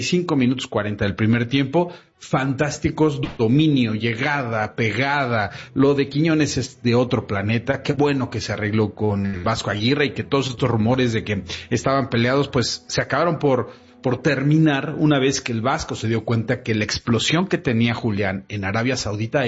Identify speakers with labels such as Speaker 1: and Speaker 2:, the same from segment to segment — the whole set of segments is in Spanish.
Speaker 1: minutos 40 del primer tiempo, fantásticos, dominio, llegada, pegada. Lo de Quiñones es de otro planeta. Qué bueno que se arregló con el Vasco Aguirre y que todos estos rumores de que estaban peleados, pues se acabaron por terminar una vez que el Vasco se dio cuenta que la explosión que tenía Julián en Arabia Saudita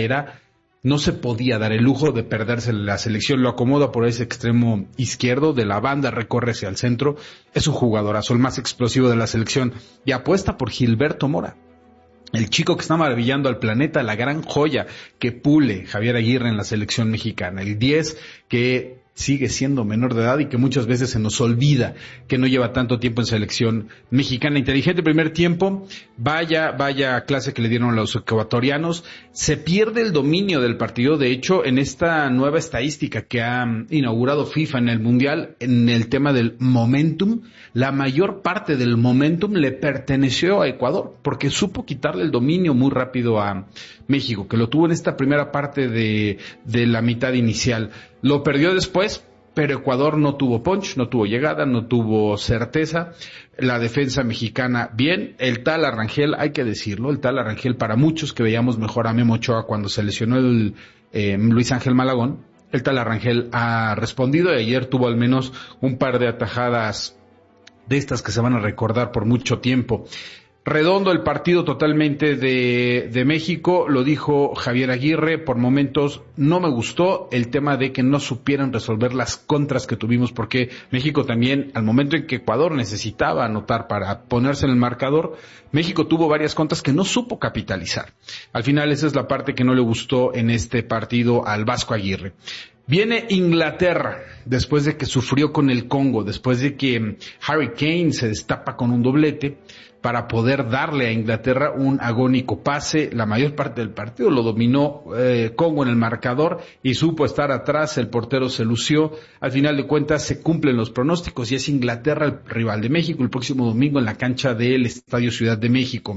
Speaker 1: no se podía dar el lujo de perderse la selección. Lo acomoda por ese extremo izquierdo de la banda, recorre hacia el centro. Es un jugadorazo, el más explosivo de la selección. Y apuesta por Gilberto Mora, el chico que está maravillando al planeta, la gran joya que pule Javier Aguirre en la selección mexicana. El 10 que sigue siendo menor de edad y que muchas veces se nos olvida que no lleva tanto tiempo en selección mexicana. Inteligente primer tiempo, vaya clase que le dieron a los ecuatorianos. Se pierde el dominio del partido. De hecho, en esta nueva estadística que ha inaugurado FIFA en el Mundial, en el tema del momentum, la mayor parte del momentum le perteneció a Ecuador, porque supo quitarle el dominio muy rápido a México, que lo tuvo en esta primera parte de la mitad inicial. Lo perdió después, pero Ecuador no tuvo punch, no tuvo llegada, no tuvo certeza. La defensa mexicana, bien. El tal Arrangel, hay que decirlo, el tal Arrangel, para muchos que veíamos mejor a Memo Ochoa cuando se lesionó el Luis Ángel Malagón, el tal Arrangel ha respondido y ayer tuvo al menos un par de atajadas de estas que se van a recordar por mucho tiempo. Redondo el partido totalmente de México, lo dijo Javier Aguirre, por momentos no me gustó el tema de que no supieran resolver las contras que tuvimos, porque México también, al momento en que Ecuador necesitaba anotar para ponerse en el marcador, México tuvo varias contras que no supo capitalizar. Al final esa es la parte que no le gustó en este partido al Vasco Aguirre. Viene Inglaterra, después de que sufrió con el Congo, después de que Harry Kane se destapa con un doblete, para poder darle a Inglaterra un agónico pase. La mayor parte del partido lo dominó Congo en el marcador y supo estar atrás, el portero se lució. Al final de cuentas se cumplen los pronósticos y es Inglaterra el rival de México el próximo domingo en la cancha del Estadio Ciudad de México.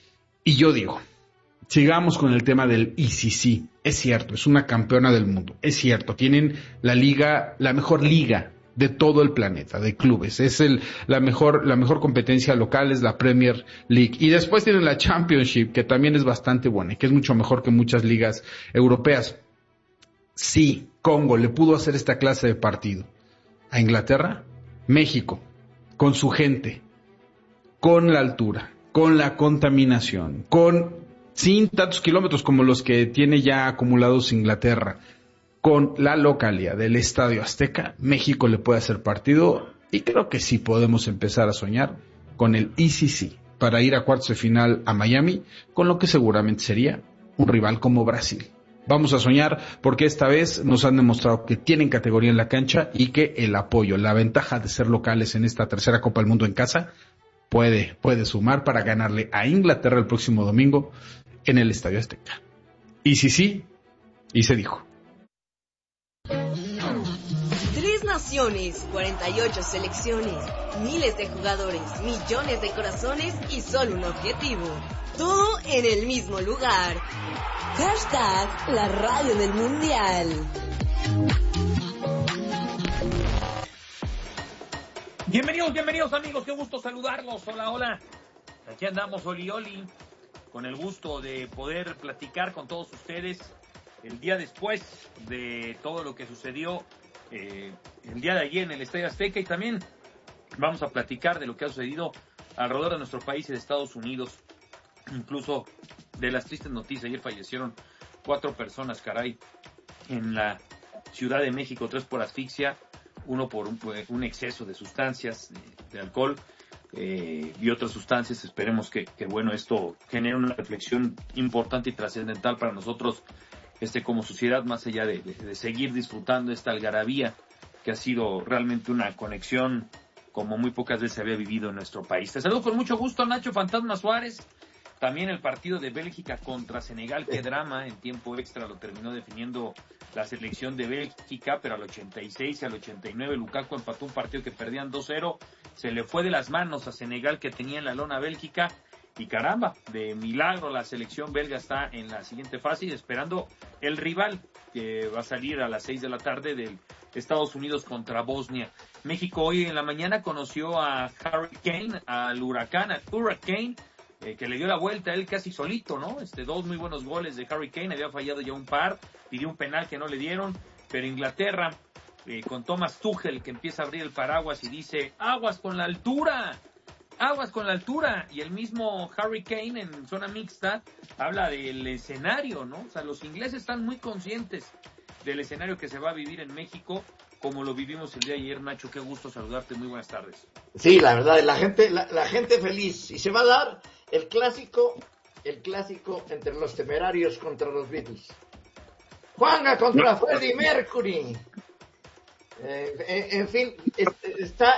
Speaker 1: Y yo digo, sigamos con el tema del ICC. Es cierto, es una campeona del mundo. Es cierto, tienen la liga, la mejor liga de todo el planeta, de clubes. Es la mejor competencia local, es la Premier League. Y después tienen la Championship, que también es bastante buena y que es mucho mejor que muchas ligas europeas. Sí, Congo le pudo hacer esta clase de partido a Inglaterra. México, con su gente, con la altura, con la contaminación, sin tantos kilómetros como los que tiene ya acumulados Inglaterra, con la localidad del Estadio Azteca, México le puede hacer partido y creo que sí podemos empezar a soñar con el ICC para ir a cuartos de final a Miami, con lo que seguramente sería un rival como Brasil. Vamos a soñar porque esta vez nos han demostrado que tienen categoría en la cancha y que el apoyo, la ventaja de ser locales en esta tercera Copa del Mundo en casa puede sumar para ganarle a Inglaterra el próximo domingo en el Estadio Azteca. ICC, y se dijo.
Speaker 2: 3 naciones, 48 selecciones, miles de jugadores, millones de corazones y solo un objetivo. Todo en el mismo lugar. Hashtag la radio del mundial.
Speaker 3: Bienvenidos amigos, qué gusto saludarlos. Hola. Aquí andamos Oli, con el gusto de poder platicar con todos ustedes el día después de todo lo que sucedió el día de ayer en el Estadio Azteca, y también vamos a platicar de lo que ha sucedido alrededor de nuestro país y de Estados Unidos, incluso de las tristes noticias. Ayer fallecieron 4 personas, caray, en la Ciudad de México, 3 por asfixia, 1 por un exceso de sustancias, de alcohol y otras sustancias. Esperemos que bueno, esto genere una reflexión importante y trascendental para nosotros como sociedad, más allá de seguir disfrutando esta algarabía que ha sido realmente una conexión como muy pocas veces se había vivido en nuestro país. Te saludo con mucho gusto, Nacho Fantasma Suárez. También el partido de Bélgica contra Senegal, qué drama, en tiempo extra lo terminó definiendo la selección de Bélgica, pero al 86 y al 89 Lukaku empató un partido que perdían 2-0, se le fue de las manos a Senegal, que tenía en la lona a Bélgica, y caramba, de milagro la selección belga está en la siguiente fase y esperando el rival que va a salir a las 6 de la tarde del Estados Unidos contra Bosnia. México hoy en la mañana conoció a Harry Kane, al Hurricane, que le dio la vuelta a él casi solito, ¿no? 2 muy buenos goles de Harry Kane, había fallado ya un par, pidió un penal que no le dieron, pero Inglaterra, con Thomas Tuchel, que empieza a abrir el paraguas y dice, aguas con la altura, y el mismo Harry Kane en zona mixta habla del escenario, ¿no? O sea, los ingleses están muy conscientes del escenario que se va a vivir en México, como lo vivimos el día de ayer. Nacho, qué gusto saludarte, muy buenas tardes.
Speaker 4: Sí, la verdad, la gente feliz, y se va a dar el clásico entre los Temerarios contra los Beatles. Juanga contra Freddie Mercury. En fin, está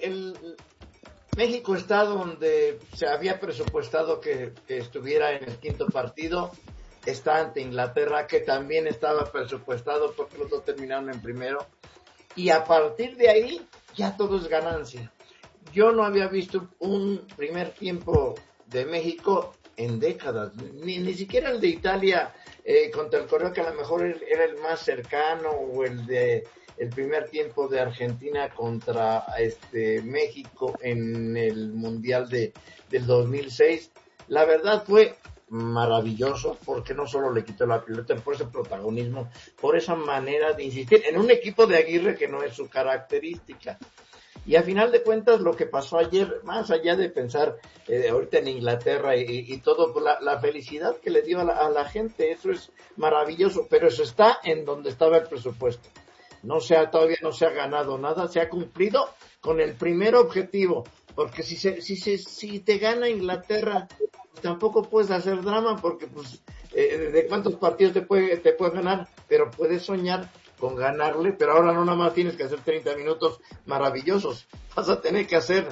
Speaker 4: México está donde se había presupuestado que estuviera en el quinto partido. Está ante Inglaterra, que también estaba presupuestado porque los dos terminaron en primero. Y a partir de ahí, ya todo es ganancia. Yo no había visto un primer tiempo de México en décadas, ni siquiera el de Italia contra el Corea, que a lo mejor era el más cercano, o el primer tiempo de Argentina contra México en el Mundial del 2006. La verdad fue maravilloso, porque no solo le quitó la pelota, por ese protagonismo, por esa manera de insistir en un equipo de Aguirre que no es su característica. Y a final de cuentas, lo que pasó ayer, más allá de pensar ahorita en Inglaterra y todo, pues la felicidad que le dio a la gente, eso es maravilloso, pero eso está en donde estaba el presupuesto. Todavía no se ha ganado nada, se ha cumplido con el primer objetivo, porque si te gana Inglaterra, tampoco puedes hacer drama, porque pues de cuántos partidos te puedes ganar, pero puedes soñar con ganarle, pero ahora no nada más tienes que hacer 30 minutos maravillosos, vas a tener que hacer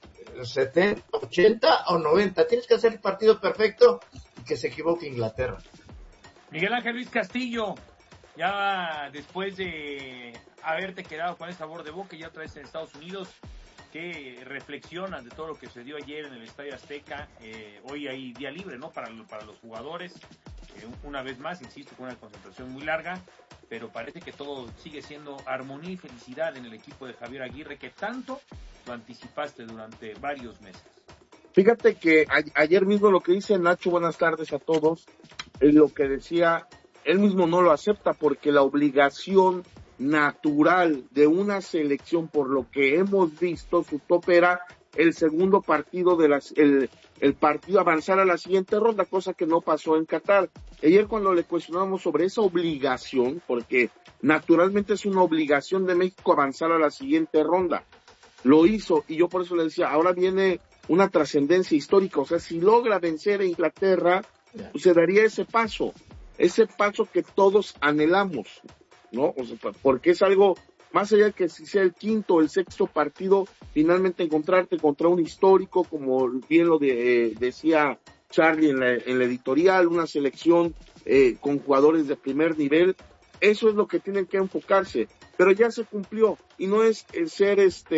Speaker 4: 70, 80 o 90, tienes que hacer el partido perfecto y que se equivoque Inglaterra.
Speaker 3: Miguel Ángel Luis Castillo, ya después de haberte quedado con el sabor de boca, ya otra vez en Estados Unidos, ¿qué reflexionas de todo lo que se dio ayer en el Estadio Azteca? Hoy hay día libre, ¿no? Para los jugadores, una vez más, insisto, con una concentración muy larga, pero parece que todo sigue siendo armonía y felicidad en el equipo de Javier Aguirre, que tanto lo anticipaste durante varios meses.
Speaker 5: Fíjate que ayer mismo lo que dice Nacho, buenas tardes a todos, lo que decía, él mismo no lo acepta, porque la obligación natural de una selección, por lo que hemos visto, su tope era el segundo partido el partido avanzar a la siguiente ronda, cosa que no pasó en Qatar. Ayer cuando le cuestionamos sobre esa obligación, porque naturalmente es una obligación de México avanzar a la siguiente ronda, lo hizo, y yo por eso le decía, ahora viene una trascendencia histórica, o sea, si logra vencer a Inglaterra, pues se daría ese paso que todos anhelamos, ¿no? O sea, porque es algo, más allá de que si sea el quinto o el sexto partido, finalmente encontrarte contra un histórico, como bien lo decía Charlie en la editorial, una selección con jugadores de primer nivel, eso es lo que tienen que enfocarse, pero ya se cumplió, y no es el ser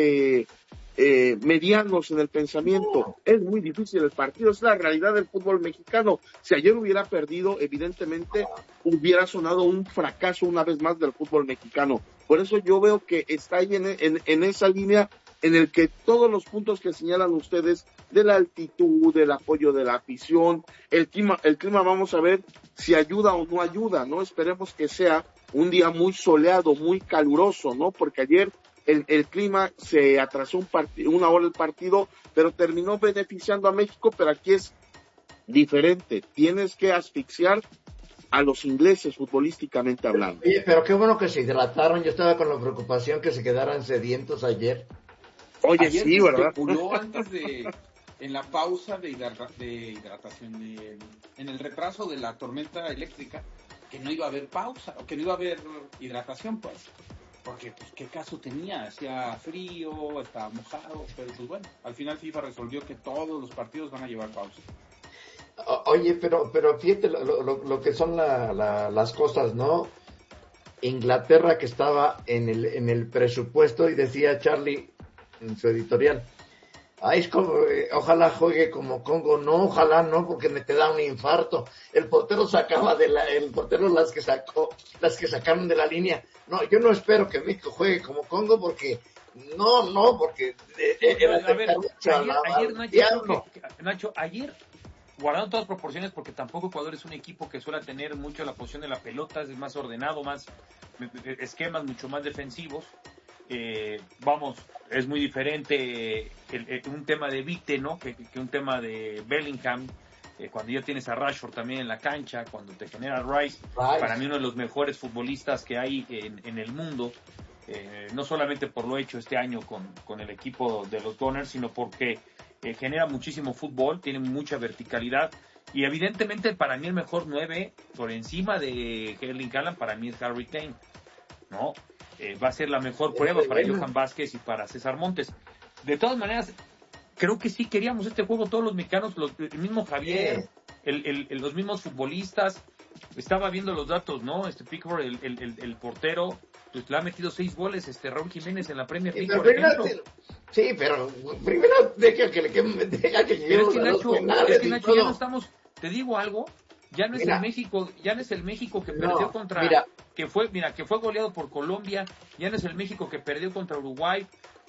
Speaker 5: medianos en el pensamiento. Es muy difícil el partido, es la realidad del fútbol mexicano. Si ayer hubiera perdido, evidentemente hubiera sonado un fracaso una vez más del fútbol mexicano. Por eso yo veo que está ahí en esa línea en el que todos los puntos que señalan ustedes, de la altitud, del apoyo de la afición, el clima vamos a ver si ayuda o no ayuda, ¿no? Esperemos que sea un día muy soleado, muy caluroso, ¿no? Porque ayer el clima se atrasó una hora el partido, pero terminó beneficiando a México, pero aquí es diferente. Tienes que asfixiar a los ingleses futbolísticamente hablando.
Speaker 4: Oye, pero qué bueno que se hidrataron. Yo estaba con la preocupación que se quedaran sedientos ayer.
Speaker 5: Oye,
Speaker 1: ayer
Speaker 5: sí,
Speaker 1: se
Speaker 5: ¿verdad?
Speaker 1: especuló antes en la pausa de hidratación, en el retraso de la tormenta eléctrica, que no iba a haber pausa, o que no iba a haber hidratación, pues. Porque, pues, ¿qué caso tenía? Hacía frío, estaba mojado, pero pues bueno, al final FIFA resolvió que todos los partidos van a llevar pausa.
Speaker 4: Oye, pero fíjate lo que son las cosas, ¿no? Inglaterra, que estaba en el presupuesto, y decía Charlie en su editorial, Ay, es como, ojalá juegue como Congo. No, ojalá no, porque me te da un infarto. El portero las que sacaron de la línea. No, yo no espero que México juegue como Congo porque porque
Speaker 3: a ver, Nacho, ayer guardando todas proporciones, porque tampoco Ecuador es un equipo que suele tener mucho la posición de la pelota, es más ordenado, más esquemas mucho más defensivos. Es muy diferente un tema de Vite, ¿no? que un tema de Bellingham. Cuando ya tienes a Rashford también en la cancha, cuando te genera Rice, para mí uno de los mejores futbolistas que hay en el mundo, no solamente por lo hecho este año con el equipo de los Gunners, sino porque genera muchísimo fútbol, tiene mucha verticalidad, y evidentemente para mí el mejor 9 por encima de Erling Haaland para mí es Harry Kane, ¿no? Va a ser la mejor prueba para Johan Vázquez y para César Montes. De todas maneras, creo que sí queríamos este juego todos los mexicanos, el mismo Javier, los mismos futbolistas. Estaba viendo los datos, ¿no? Pickford, el portero, pues le ha metido 6 goles, Raúl Jiménez en la Premier League, por ejemplo.
Speaker 4: Sí, pero primero deja que lleguemos a los penales.
Speaker 3: Es que Nacho, ya no estamos, te digo algo, ya no es el México que perdió contra, que fue goleado por Colombia, ya no es el México que perdió contra Uruguay.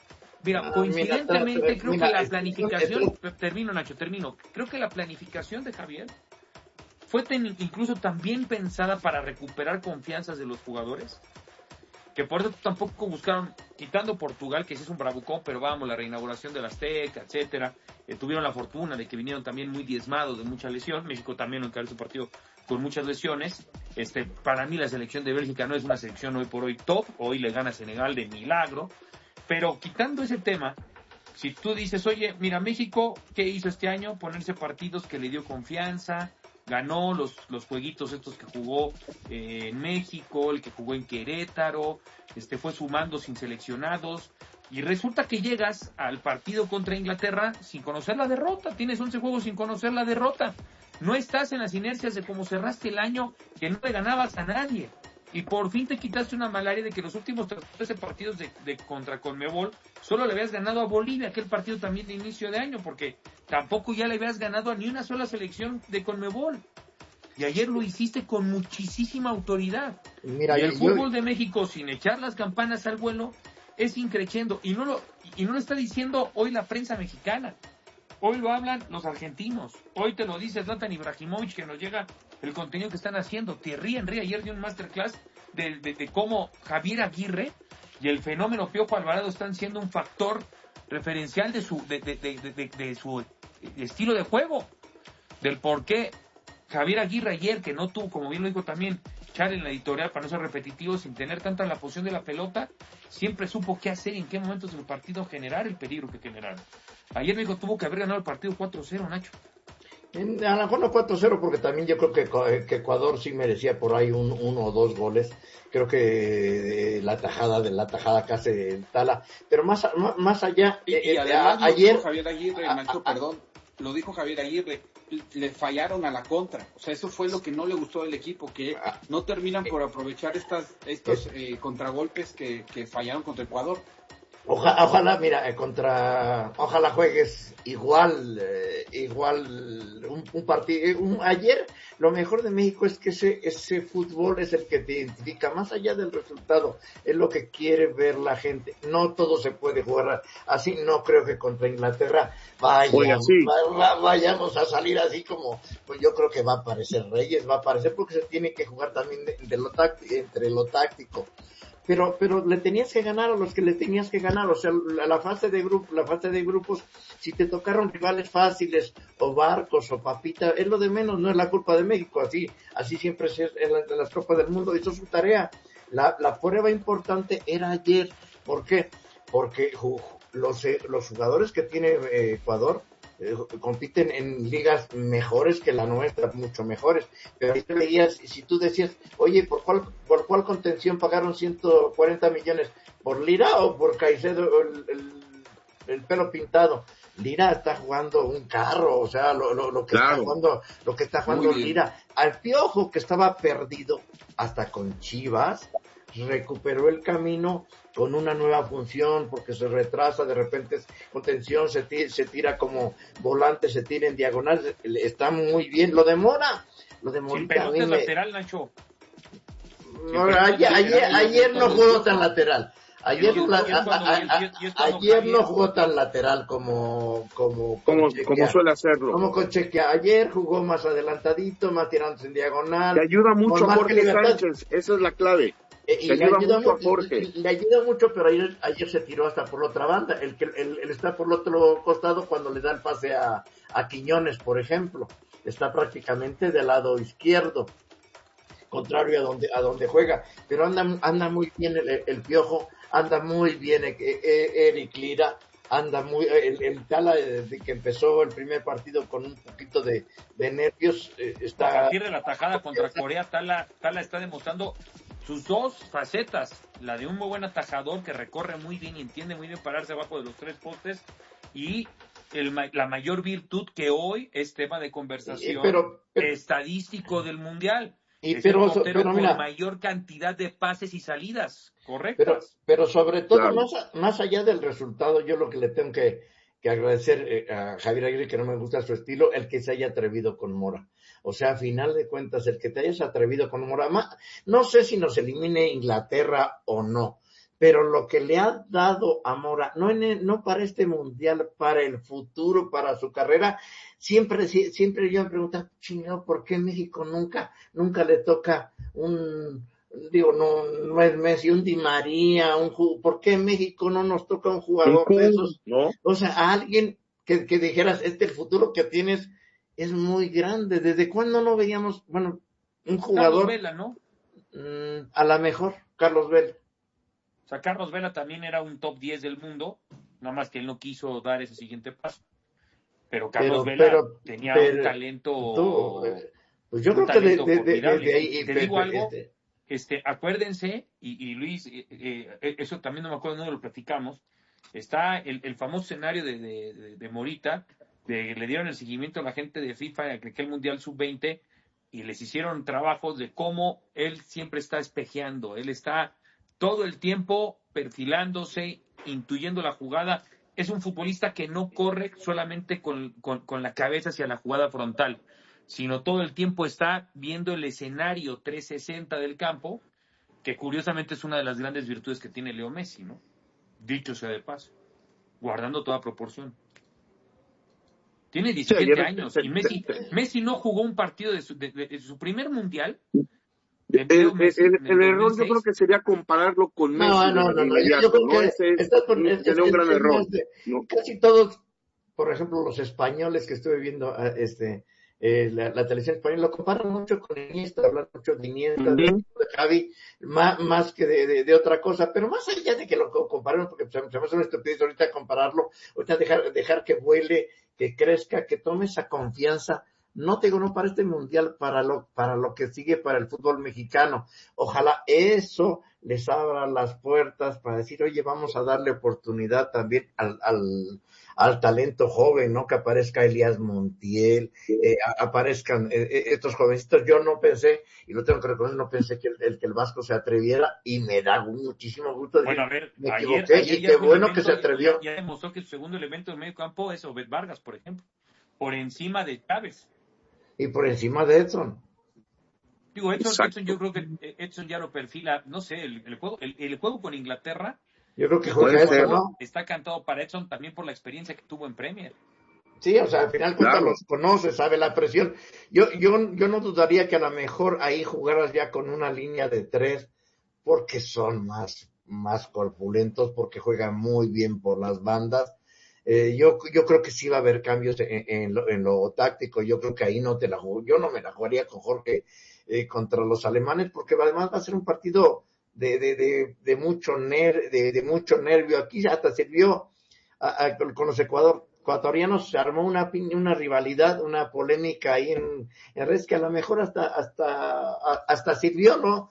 Speaker 3: Coincidentemente creo que la planificación, termino, creo que la planificación de Javier fue incluso también pensada para recuperar confianzas de los jugadores, que por eso tampoco buscaron, quitando Portugal, que sí es un bravucón, pero vamos, la reinauguración de la Azteca, etcétera, tuvieron la fortuna de que vinieron también muy diezmados de mucha lesión. México también lo encaró su partido con muchas lesiones. Para mí la selección de Bélgica no es una selección hoy por hoy top, hoy le gana a Senegal de milagro, pero quitando ese tema, si tú dices, oye, mira, México, ¿qué hizo este año? Ponerse partidos que le dio confianza, ganó los jueguitos estos que jugó en México, el que jugó en Querétaro, fue sumando sin seleccionados, y resulta que llegas al partido contra Inglaterra sin conocer la derrota, tienes 11 juegos sin conocer la derrota, no estás en las inercias de cómo cerraste el año, que no le ganabas a nadie, y por fin te quitaste una malaria de que los últimos 13 partidos de contra Conmebol solo le habías ganado a Bolivia, aquel partido también de inicio de año, porque tampoco ya le habías ganado a ni una sola selección de Conmebol. Y ayer lo hiciste con muchísima autoridad. Mira, y el fútbol de México, sin echar las campanas al vuelo, es increciendo. Y no lo está diciendo hoy la prensa mexicana. Hoy lo hablan los argentinos. Hoy te lo dice Zlatan Ibrahimovic, que nos llega el contenido que están haciendo. Thierry Henry ayer dio un masterclass de cómo Javier Aguirre y el fenómeno Piojo Alvarado están siendo un factor referencial de su estilo de juego. Del por qué Javier Aguirre ayer, que no tuvo, como bien lo dijo también Char en la editorial, para no ser repetitivo, sin tener tanta la posición de la pelota, siempre supo qué hacer y en qué momentos del partido generar el peligro que generaron. Ayer México tuvo que haber ganado el partido 4-0, Nacho.
Speaker 4: A lo mejor no 4-0, porque también yo creo que Ecuador sí merecía por ahí 1 o 2 goles. Creo que la tajada que hace Tala. Pero más allá,
Speaker 6: y además ayer Javier Aguirre, Nacho, perdón, lo dijo Javier Aguirre, le fallaron a la contra. O sea, eso fue lo que no le gustó del equipo, que no terminan por aprovechar estos contragolpes que fallaron contra Ecuador.
Speaker 4: Ojalá, mira, ojalá juegues igual un partido. Ayer lo mejor de México es que ese fútbol es el que te identifica, más allá del resultado, es lo que quiere ver la gente. No todo se puede jugar así, no creo que contra Inglaterra vayamos a salir así como, pues yo creo que va a aparecer Reyes, porque se tiene que jugar también entre lo táctico. Pero le tenías que ganar a los que le tenías que ganar, o sea, la fase de grupos, si te tocaron rivales fáciles, o Barcos, o Papita, es lo de menos, no es la culpa de México, así siempre es en las Copas del Mundo, hizo su tarea. La prueba importante era ayer, ¿por qué? Porque los jugadores que tiene Ecuador compiten en ligas mejores que la nuestra, mucho mejores, pero ahí te veías, si tú decías, oye, ¿por cuál contención pagaron 140 millones? ¿Por Lira o por Caicedo el pelo pintado? Lira está jugando un carro, o sea, lo que está jugando Lira, al Piojo, que estaba perdido hasta con Chivas, o recuperó el camino con una nueva función, porque se retrasa, de repente es contención, se tira como volante, se tira en diagonal, está muy bien. Lo de Morita
Speaker 3: a mí lateral, Nacho.
Speaker 4: Ayer no jugó tan lateral. Ayer no jugó tan lateral como
Speaker 5: suele hacerlo.
Speaker 4: Como con Chequia. Ayer jugó más adelantadito, más tirándose en diagonal.
Speaker 5: Le ayuda mucho a Jorge Sánchez, esa es la clave. Le ayuda mucho a Jorge.
Speaker 4: Le ayuda mucho, pero ayer se tiró hasta por la otra banda. Él está por el otro costado cuando le da el pase a Quiñones, por ejemplo. Está prácticamente del lado izquierdo, contrario a donde juega. Pero anda muy bien el Piojo. Anda muy bien Eric Lira, anda muy el Tala desde que empezó el primer partido con un poquito de nervios, está
Speaker 3: a partir de la tajada contra Corea. Tala está demostrando sus dos facetas, la de un muy buen atajador que recorre muy bien y entiende muy bien pararse abajo de los tres postes, y la mayor virtud que hoy es tema de conversación estadístico del Mundial. Pero mira, con mayor cantidad de pases y salidas correctas.
Speaker 4: Pero sobre todo, claro, más allá del resultado, yo lo que le tengo que agradecer a Javier Aguirre, que no me gusta su estilo, el que se haya atrevido con Mora. O sea, a final de cuentas, el que te hayas atrevido con Mora, no sé si nos elimine Inglaterra o no, pero lo que le ha dado a Mora, no para este mundial, para el futuro, para su carrera, siempre yo me pregunto, chingado, ¿por qué México nunca le toca no es Messi, un Di María, ¿por qué México no nos toca un jugador de esos? ¿No? O sea, a alguien que dijeras, el futuro que tienes es muy grande. ¿Desde cuándo no veíamos, un jugador?
Speaker 3: Carlos Vela, ¿no?
Speaker 4: A lo mejor, Carlos Vela.
Speaker 3: O sea, Carlos Vela también era un top 10 del mundo, nada más que él no quiso dar ese siguiente paso. Pero Carlos Vela tenía un talento.
Speaker 4: Pues yo creo que de ahí.
Speaker 3: Te digo algo, acuérdense, y Luis, eso también no me acuerdo, no lo platicamos. Está el famoso escenario de Morita, le dieron el seguimiento a la gente de FIFA en aquel Mundial Sub-20 y les hicieron trabajos de cómo él siempre está espejeando, él está todo el tiempo perfilándose, intuyendo la jugada. Es un futbolista que no corre solamente con la cabeza hacia la jugada frontal, sino todo el tiempo está viendo el escenario 360 del campo, que curiosamente es una de las grandes virtudes que tiene Leo Messi, ¿no? Dicho sea de paso, guardando toda proporción. Tiene 17 años y Messi no jugó un partido de su primer mundial.
Speaker 5: El error yo creo que sería compararlo con Messi.
Speaker 4: No. Yo creo que
Speaker 5: sería un gran error.
Speaker 4: Casi todos, por ejemplo, los españoles que estuve viendo, la televisión española, lo comparan mucho con Iniesta, hablan mucho de Iniesta, de Xavi, más que de otra cosa, pero más allá de que lo comparen, porque se me hace una estupidez ahorita compararlo, ahorita dejar que vuele, que crezca, que tome esa confianza. No te digo, no para este mundial, para lo que sigue para el fútbol mexicano. Ojalá eso les abra las puertas para decir, oye, vamos a darle oportunidad también al talento joven, ¿no? Que aparezca Elías Montiel, aparezcan estos jovencitos. Yo no pensé, y lo tengo que reconocer, no pensé que el Vasco se atreviera, y me da muchísimo gusto decir,
Speaker 3: bueno, a ver,
Speaker 4: me equivoqué, y qué bueno que se atrevió.
Speaker 3: Ya demostró que su segundo elemento de medio campo es Obed Vargas, por ejemplo, por encima de Chávez.
Speaker 4: Y por encima de Edson.
Speaker 3: Digo, Edson yo creo que Edson ya lo perfila, no sé, el juego con Inglaterra.
Speaker 4: Yo creo que juega Edson, ¿no?
Speaker 3: Está cantado para Edson también por la experiencia que tuvo en Premier.
Speaker 4: Sí, o sea, al final cuenta los conoce, sabe la presión. Yo no dudaría que a lo mejor ahí jugaras ya con una línea de 3, porque son más corpulentos, porque juegan muy bien por las bandas. Yo creo que sí va a haber cambios en lo táctico. Yo creo que ahí no te la juego. Yo no me la jugaría con Jorge contra los alemanes, porque además va a ser un partido de mucho nervio. Aquí hasta sirvió con los ecuatorianos, se armó una rivalidad, una polémica ahí en redes, que a lo mejor hasta sirvió, ¿no?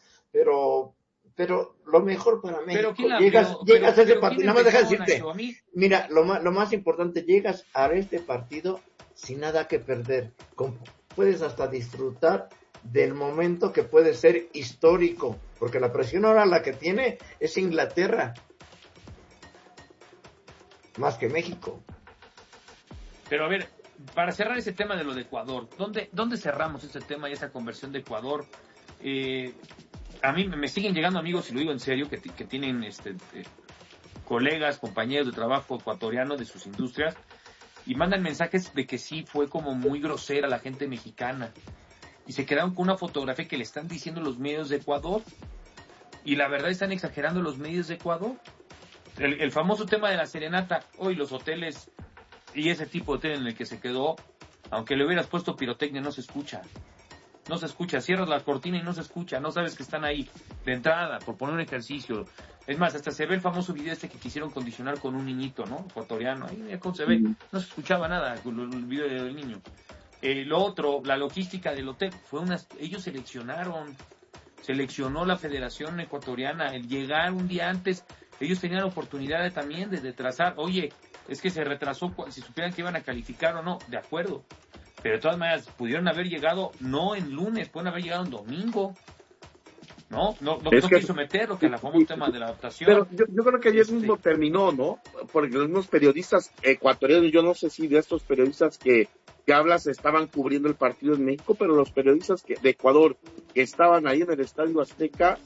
Speaker 4: Pero lo mejor para México, llegas a ese partido, nada más deja decirte, mira, lo más importante, llegas a este partido sin nada que perder, puedes hasta disfrutar del momento que puede ser histórico, porque la presión ahora la que tiene es Inglaterra, más que México.
Speaker 3: Pero a ver, para cerrar ese tema de lo de Ecuador, ¿dónde cerramos ese tema y esa conversión de Ecuador? A mí me siguen llegando amigos, y lo digo en serio, que tienen colegas, compañeros de trabajo ecuatorianos de sus industrias, y mandan mensajes de que sí fue como muy grosera la gente mexicana, y se quedaron con una fotografía que le están diciendo los medios de Ecuador, y la verdad están exagerando los medios de Ecuador. El famoso tema de la serenata, hoy los hoteles y ese tipo de hotel en el que se quedó, aunque le hubieras puesto pirotecnia, no se escucha, cierras la cortina y no se escucha, no sabes que están ahí, de entrada, por poner un ejercicio. Es más, hasta se ve el famoso video que quisieron condicionar con un niñito, ¿no? Ecuatoriano, ahí mira cómo se ve, no se escuchaba nada, el video del niño. Lo otro, la logística del hotel, ellos seleccionó la Federación Ecuatoriana, el llegar un día antes, ellos tenían la oportunidad también de trazar, oye, es que se retrasó, si supieran que iban a calificar o no, de acuerdo, pero de todas maneras, pudieron haber llegado, no en lunes, pueden haber llegado en domingo, no quiso meter lo que la famoso tema de la adaptación.
Speaker 5: Pero yo creo que ayer mismo terminó, ¿no? Porque los mismos periodistas ecuatorianos, yo no sé si de estos periodistas que hablas estaban cubriendo el partido en México, pero los periodistas de Ecuador que estaban ahí en el Estadio Azteca,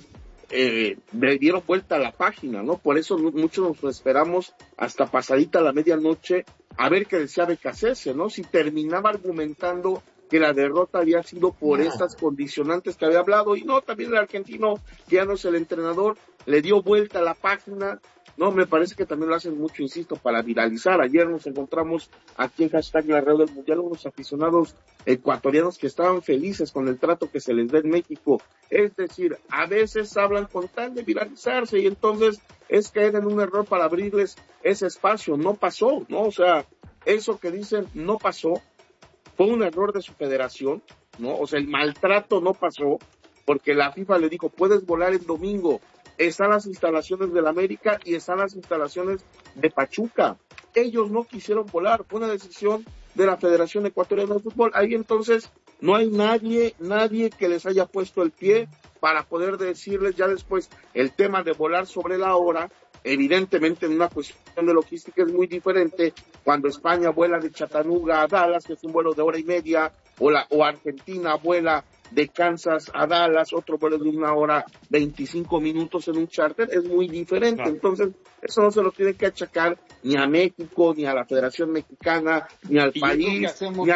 Speaker 5: le dieron vuelta a la página, ¿no? Por eso muchos nos esperamos hasta pasadita la medianoche a ver qué decía Becasese, ¿no? Si terminaba argumentando que la derrota había sido por estas condicionantes que había hablado, y no, también el argentino, que ya no es el entrenador, le dio vuelta a la página. No, me parece que también lo hacen mucho, insisto, para viralizar. Ayer nos encontramos aquí en #LaRed del Mundial unos aficionados ecuatorianos que estaban felices con el trato que se les da en México. Es decir, a veces hablan con tal de viralizarse y entonces es caer en un error para abrirles ese espacio. No pasó, ¿no? O sea, eso que dicen no pasó, fue un error de su federación, ¿no? O sea, el maltrato no pasó porque la FIFA le dijo, puedes volar el domingo. Están las instalaciones del América y están las instalaciones de Pachuca. Ellos no quisieron volar, fue una decisión de la Federación Ecuatoriana de Fútbol. Ahí entonces no hay nadie que les haya puesto el pie para poder decirles ya después el tema de volar sobre la hora. Evidentemente en una cuestión de logística es muy diferente cuando España vuela de Chattanooga a Dallas, que es un vuelo de hora y media, o Argentina vuela de Kansas a Dallas, otro vuelo de 1 hora 25 minutos en un charter, es muy diferente. Claro. Entonces, eso no se lo tiene que achacar ni a México, ni a la Federación Mexicana, ni al país,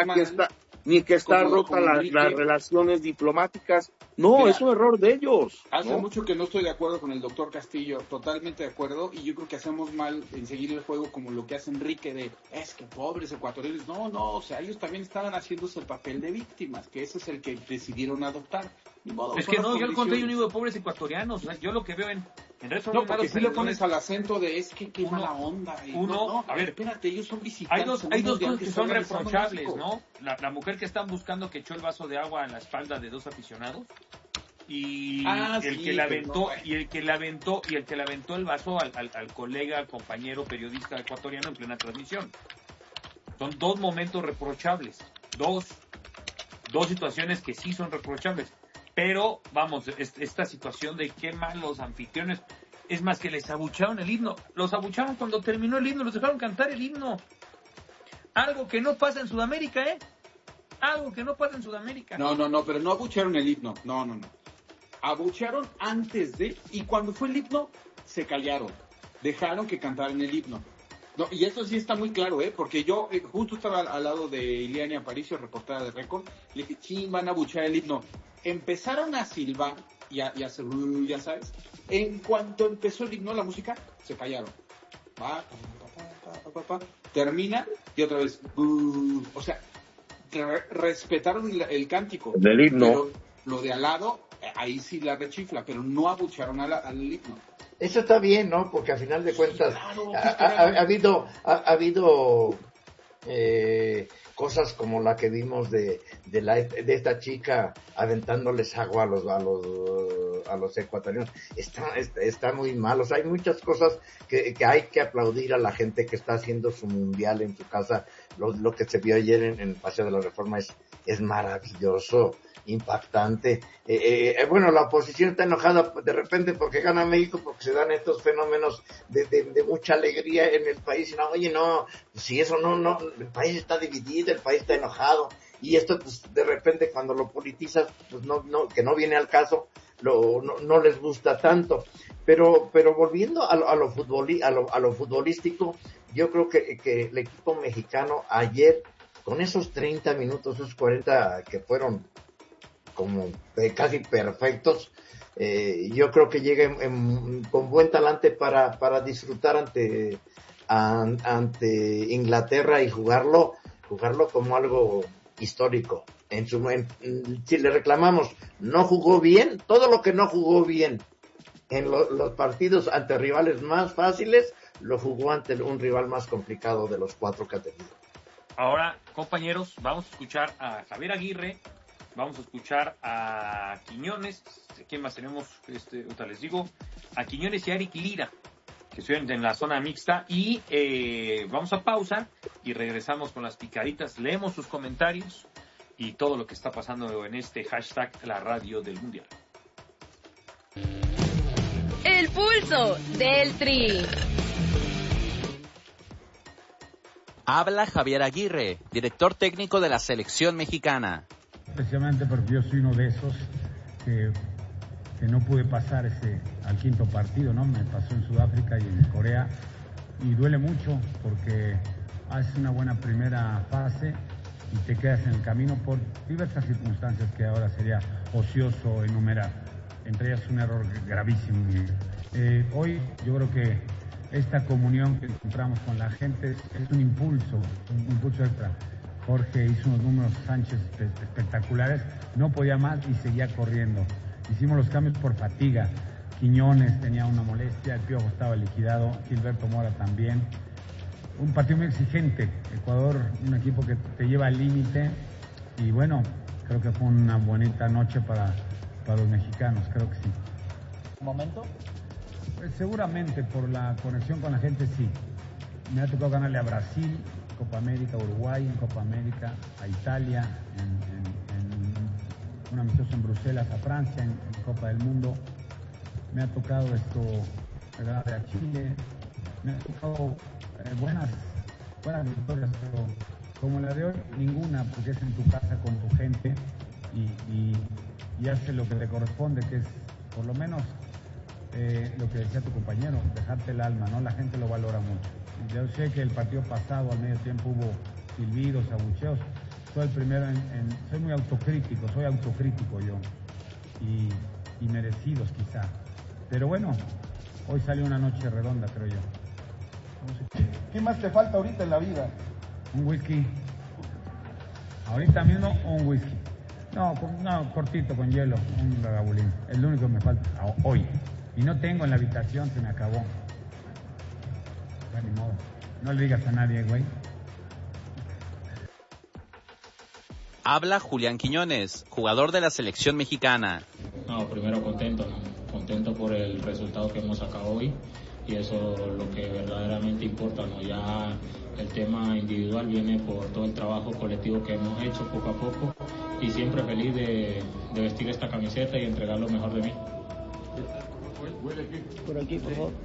Speaker 5: ni que está rota las relaciones diplomáticas. No, mira, es un error de ellos.
Speaker 6: Hace mucho que no estoy de acuerdo con el doctor Castillo, totalmente de acuerdo, y yo creo que hacemos mal en seguir el juego como lo que hace Enrique de, es que pobres ecuatorianos. No, o sea, ellos también estaban haciéndose el papel de víctimas, que ese es el que decidieron adoptar. Ni modo,
Speaker 3: es que no, yo al contrario no digo de pobres ecuatorianos, o sea, yo lo que veo en redes
Speaker 6: no, porque si le pones al acento de, es que qué mala onda.
Speaker 3: A ver,
Speaker 6: espérate, ellos son visitantes.
Speaker 3: Hay dos cosas que son reprochables, ¿no? La mujer que están buscando que echó el vaso de agua en la espalda de 2 aficionados y el que le aventó el vaso al colega, compañero periodista ecuatoriano en plena transmisión. Son 2 momentos reprochables, dos situaciones que sí son reprochables, pero vamos, esta situación de qué mal los anfitriones, es más que les abucharon el himno, los abucharon cuando terminó el himno, los dejaron cantar el himno, algo que no pasa en Sudamérica, algo que no pasa en Sudamérica.
Speaker 6: No, pero no abucharon el himno, no. Abucharon antes de, y cuando fue el himno, se callaron. Dejaron que cantaran el himno. No, y eso sí está muy claro, porque yo justo estaba al lado de Iliana Aparicio, reportera de Récord, le dije, ching, van a abuchar el himno. Empezaron a silbar y a hacer, ya sabes. En cuanto empezó el himno, la música, se callaron. Termina y otra vez, o sea, respetaron el cántico.
Speaker 5: Del himno.
Speaker 6: Pero lo de al lado, ahí sí la rechifla, pero no abucharon al himno.
Speaker 4: Eso está bien, ¿no? Porque al final de cuentas
Speaker 6: claro,
Speaker 4: ha habido cosas como la que vimos de esta chica aventándoles agua a los ecuatorianos. Está muy mal. O sea, hay muchas cosas que hay que aplaudir a la gente que está haciendo su mundial en su casa. Lo que se vio ayer en el Paseo de la Reforma es maravilloso, impactante. Bueno, la oposición está enojada de repente porque gana México, porque se dan estos fenómenos de mucha alegría en el país. Y no, oye, no, si eso no, el país está dividido, el país está enojado. Y esto, pues, de repente cuando lo politizas, pues que no viene al caso, no les gusta tanto. Pero volviendo a lo futbolístico, yo creo que el equipo mexicano ayer, con esos 30 minutos, esos 40 que fueron como casi perfectos, yo creo que llega con buen talante para disfrutar ante Inglaterra y jugarlo como algo histórico. Si le reclamamos, no jugó bien, todo lo que no jugó bien en los partidos ante rivales más fáciles, lo jugó ante un rival más complicado de los 4 que ha tenido.
Speaker 3: Ahora, compañeros, vamos a escuchar a Javier Aguirre, vamos a escuchar a Quiñones. ¿Quién más tenemos? Ahorita les digo, a Quiñones y a Eric Lira, que estuvieron en la zona mixta. Y vamos a pausa y regresamos con las picaditas. Leemos sus comentarios y todo lo que está pasando en este hashtag La Radio del Mundial.
Speaker 2: El pulso del Tri.
Speaker 7: Habla Javier Aguirre, director técnico de la selección mexicana.
Speaker 8: Especialmente porque yo soy uno de esos que no pude pasar al quinto partido, ¿no? Me pasó en Sudáfrica y en Corea, y duele mucho porque haces una buena primera fase y te quedas en el camino por diversas circunstancias que ahora sería ocioso enumerar, entre ellas un error gravísimo. Hoy yo creo que esta comunión que encontramos con la gente es un impulso extra. Jorge hizo unos números, Sánchez, espectaculares, no podía más y seguía corriendo. Hicimos los cambios por fatiga. Quiñones tenía una molestia, el Piojo estaba liquidado, Gilberto Mora también. Un partido muy exigente. Ecuador, un equipo que te lleva al límite, y bueno, creo que fue una bonita noche para los mexicanos, creo que sí.
Speaker 9: ¿Un momento?
Speaker 8: Pues seguramente por la conexión con la gente, sí. Me ha tocado ganarle a Brasil, Copa América, Uruguay en Copa América, a Italia, en un amistoso en Bruselas, a Francia en Copa del Mundo. Me ha tocado ganar a Chile, me ha tocado buenas victorias, pero como la de hoy, ninguna, porque es en tu casa con tu gente y hace lo que te corresponde, que es por lo menos lo que decía tu compañero, dejarte el alma, ¿no? La gente lo valora mucho. Yo sé que el partido pasado al medio tiempo hubo silbidos, abucheos. Soy el primero soy muy autocrítico, yo, y merecidos quizá. Pero bueno, hoy salió una noche redonda, creo yo.
Speaker 9: ¿Qué más te falta ahorita en la vida?
Speaker 8: Un whisky. Ahorita mismo un whisky. No, cortito, con hielo, un ragabulín. Es lo único que me falta hoy. Y no tengo en la habitación, se me acabó. Ni modo. No le digas a nadie, güey.
Speaker 7: Habla Julián Quiñones, jugador de la selección mexicana.
Speaker 10: No, primero contento, ¿no? Contento por el resultado que hemos sacado hoy, y eso es lo que verdaderamente importa, ¿no? Ya el tema individual viene por todo el trabajo colectivo que hemos hecho poco a poco, y siempre feliz de vestir esta camiseta y entregar lo mejor de mí.
Speaker 9: Por aquí, por favor.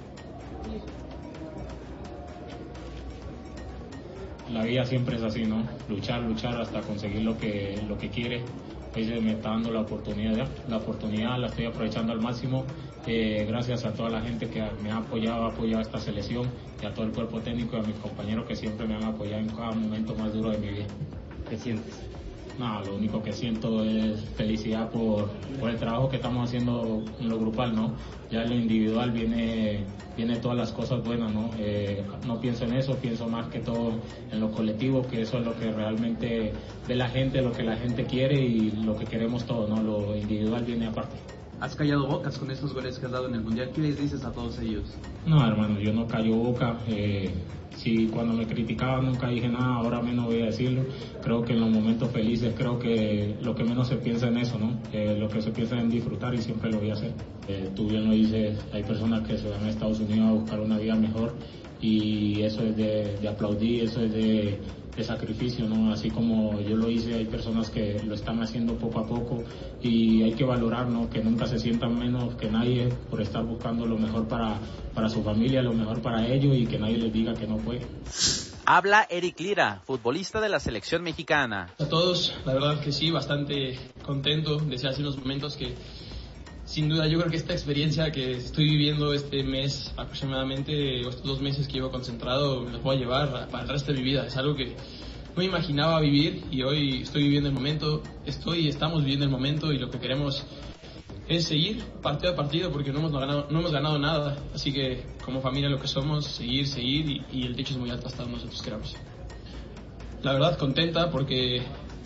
Speaker 10: La vida siempre es así, ¿no? Luchar hasta conseguir lo que quiere. Hoy se me está dando la oportunidad la estoy aprovechando al máximo. Gracias a toda la gente que me ha apoyado a esta selección, y a todo el cuerpo técnico y a mis compañeros que siempre me han apoyado en cada momento más duro de mi vida.
Speaker 9: ¿Qué sientes?
Speaker 10: No, lo único que siento es felicidad por el trabajo que estamos haciendo en lo grupal, ¿no? Ya en lo individual viene todas las cosas buenas, ¿no? No pienso en eso, pienso más que todo en lo colectivo, que eso es lo que realmente ve la gente, lo que la gente quiere y lo que queremos todos, ¿no? Lo individual viene aparte.
Speaker 11: has callado bocas con esos goles que has dado en el Mundial. ¿Qué les dices a todos ellos?
Speaker 10: No, hermano, yo no callo boca. Si cuando me criticaban nunca dije nada, ahora menos voy a decirlo. Creo que en los momentos felices, creo que lo que menos se piensa en eso, ¿no? Lo que se piensa en disfrutar, y siempre lo voy a hacer. Tú bien lo dices, hay personas que se van a Estados Unidos a buscar una vida mejor, y eso es de aplaudir, eso es de sacrificio, ¿no? Así como yo lo hice, hay personas que lo están haciendo poco a poco, y hay que valorar, ¿no? Que nunca se sientan menos que nadie por estar buscando lo mejor para su familia, lo mejor para ellos, y que nadie les diga que no puede.
Speaker 7: Habla Eric Lira, futbolista de la selección mexicana.
Speaker 11: A todos, la verdad que sí, bastante contento. Decía hace unos momentos que sin duda yo creo que esta experiencia que estoy viviendo este mes aproximadamente, o estos 2 meses que llevo concentrado, los voy a llevar para el resto de mi vida. Es algo que no me imaginaba vivir, y hoy estoy viviendo el momento, estamos viviendo el momento, y lo que queremos es seguir partido a partido, porque no hemos ganado nada. Así que como familia lo que somos, seguir, y el techo es muy alto hasta donde nosotros queramos. La verdad contenta porque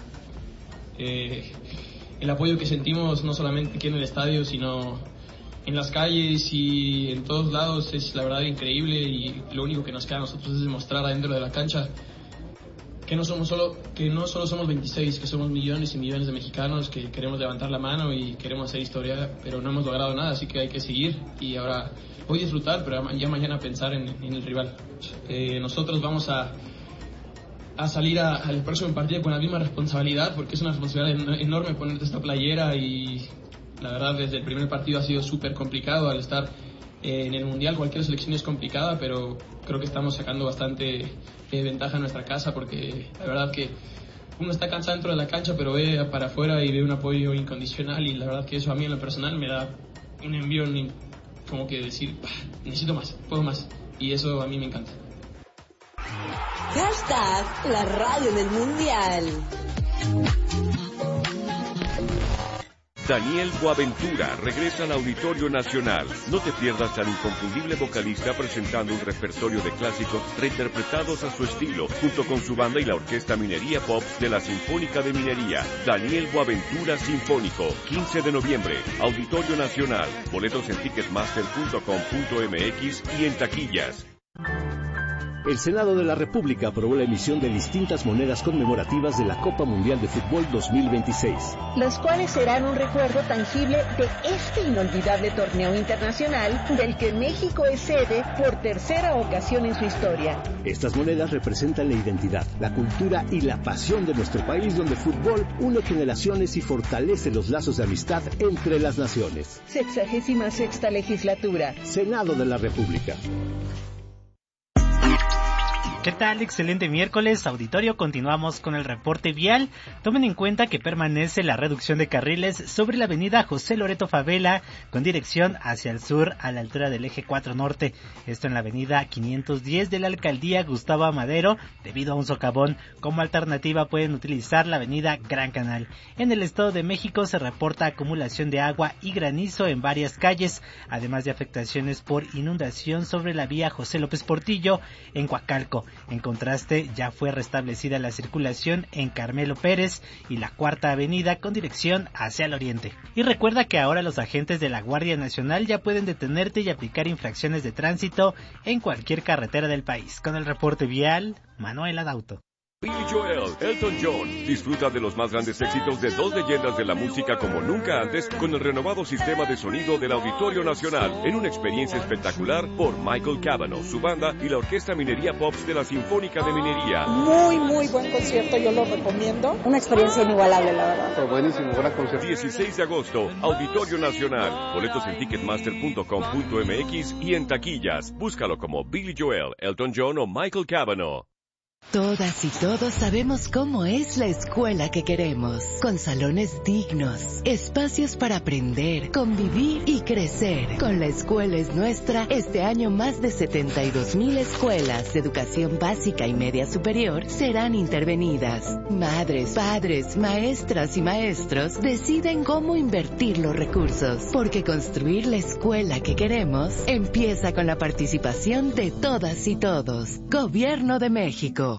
Speaker 11: el apoyo que sentimos no solamente aquí en el estadio, sino en las calles y en todos lados, es la verdad increíble, y lo único que nos queda a nosotros es demostrar adentro de la cancha que no solo somos 26, que somos millones y millones de mexicanos que queremos levantar la mano y queremos hacer historia, pero no hemos logrado nada, así que hay que seguir, y ahora hoy disfrutar, pero ya mañana pensar en el rival. Nosotros vamos a salir al próximo partido con la misma responsabilidad, porque es una responsabilidad enorme ponerte esta playera, y la verdad desde el primer partido ha sido súper complicado. Al estar en el Mundial cualquier selección es complicada, pero creo que estamos sacando bastante ventaja en nuestra casa, porque la verdad que uno está cansado dentro de la cancha, pero ve para afuera y ve un apoyo incondicional, y la verdad que eso a mí en lo personal me da un envión, como que decir, necesito más, puedo más, y eso a mí me encanta.
Speaker 2: Hashtag la radio del Mundial.
Speaker 12: Daniel Boaventura regresa al Auditorio Nacional. No te pierdas al inconfundible vocalista presentando un repertorio de clásicos reinterpretados a su estilo, junto con su banda y la Orquesta Minería Pop de la Sinfónica de Minería. Daniel Boaventura Sinfónico, 15 de noviembre, Auditorio Nacional. Boletos en ticketmaster.com.mx y en taquillas.
Speaker 13: El Senado de la República aprobó la emisión de distintas monedas conmemorativas de la Copa Mundial de Fútbol 2026.
Speaker 14: Las cuales serán un recuerdo tangible de este inolvidable torneo internacional del que México es sede por tercera ocasión en su historia.
Speaker 13: Estas monedas representan la identidad, la cultura y la pasión de nuestro país, donde el fútbol une generaciones y fortalece los lazos de amistad entre las naciones.
Speaker 14: 66ª legislatura.
Speaker 13: Senado de la República.
Speaker 15: ¿Qué tal? Excelente miércoles, auditorio. Continuamos con el reporte vial. Tomen en cuenta que permanece la reducción de carriles sobre la avenida José Loreto Favela con dirección hacia el sur a la altura del eje 4 norte. Esto en la avenida 510 de la alcaldía Gustavo Amadero, debido a un socavón. Como alternativa pueden utilizar la avenida Gran Canal. En el Estado de México se reporta acumulación de agua y granizo en varias calles, además de afectaciones por inundación sobre la vía José López Portillo en Coacalco. En contraste, ya fue restablecida la circulación en Carmelo Pérez y la Cuarta Avenida con dirección hacia el oriente. Y recuerda que ahora los agentes de la Guardia Nacional ya pueden detenerte y aplicar infracciones de tránsito en cualquier carretera del país. Con el reporte vial, Manuel Adauto.
Speaker 12: Billy Joel, Elton John. Disfruta de los más grandes éxitos de dos leyendas de la música como nunca antes con el renovado sistema de sonido del Auditorio Nacional en una experiencia espectacular por Michael Cavanaugh, su banda y la Orquesta Minería Pops de la Sinfónica de Minería.
Speaker 16: Muy buen concierto, yo lo recomiendo. Una experiencia inigualable, la verdad.
Speaker 12: Fue buenísimo, gran concierto. 16 de agosto, Auditorio Nacional. Boletos en ticketmaster.com.mx y en taquillas. Búscalo como Billy Joel, Elton John o Michael Cavanaugh.
Speaker 17: Todas y todos sabemos cómo es la escuela que queremos, con salones dignos, espacios para aprender, convivir y crecer. Con La Escuela es Nuestra, este año más de 72,000 escuelas de educación básica y media superior serán intervenidas. Madres, padres, maestras y maestros deciden cómo invertir los recursos, porque construir la escuela que queremos empieza con la participación de todas y todos. Gobierno de México.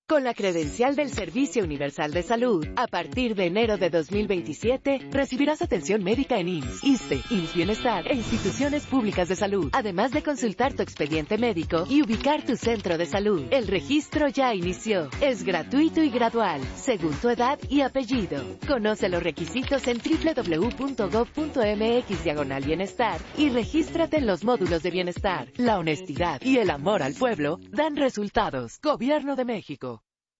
Speaker 17: Con la credencial del Servicio Universal de Salud, a partir de enero de 2027, recibirás atención médica en IMSS, ISSSTE, IMSS Bienestar e instituciones públicas de salud, además de consultar tu expediente médico y ubicar tu centro de salud. El registro ya inició. Es gratuito y gradual, según tu edad y apellido. Conoce los requisitos en www.gov.mx/bienestar y regístrate en los módulos de bienestar. La honestidad y el amor al pueblo dan resultados. Gobierno de México.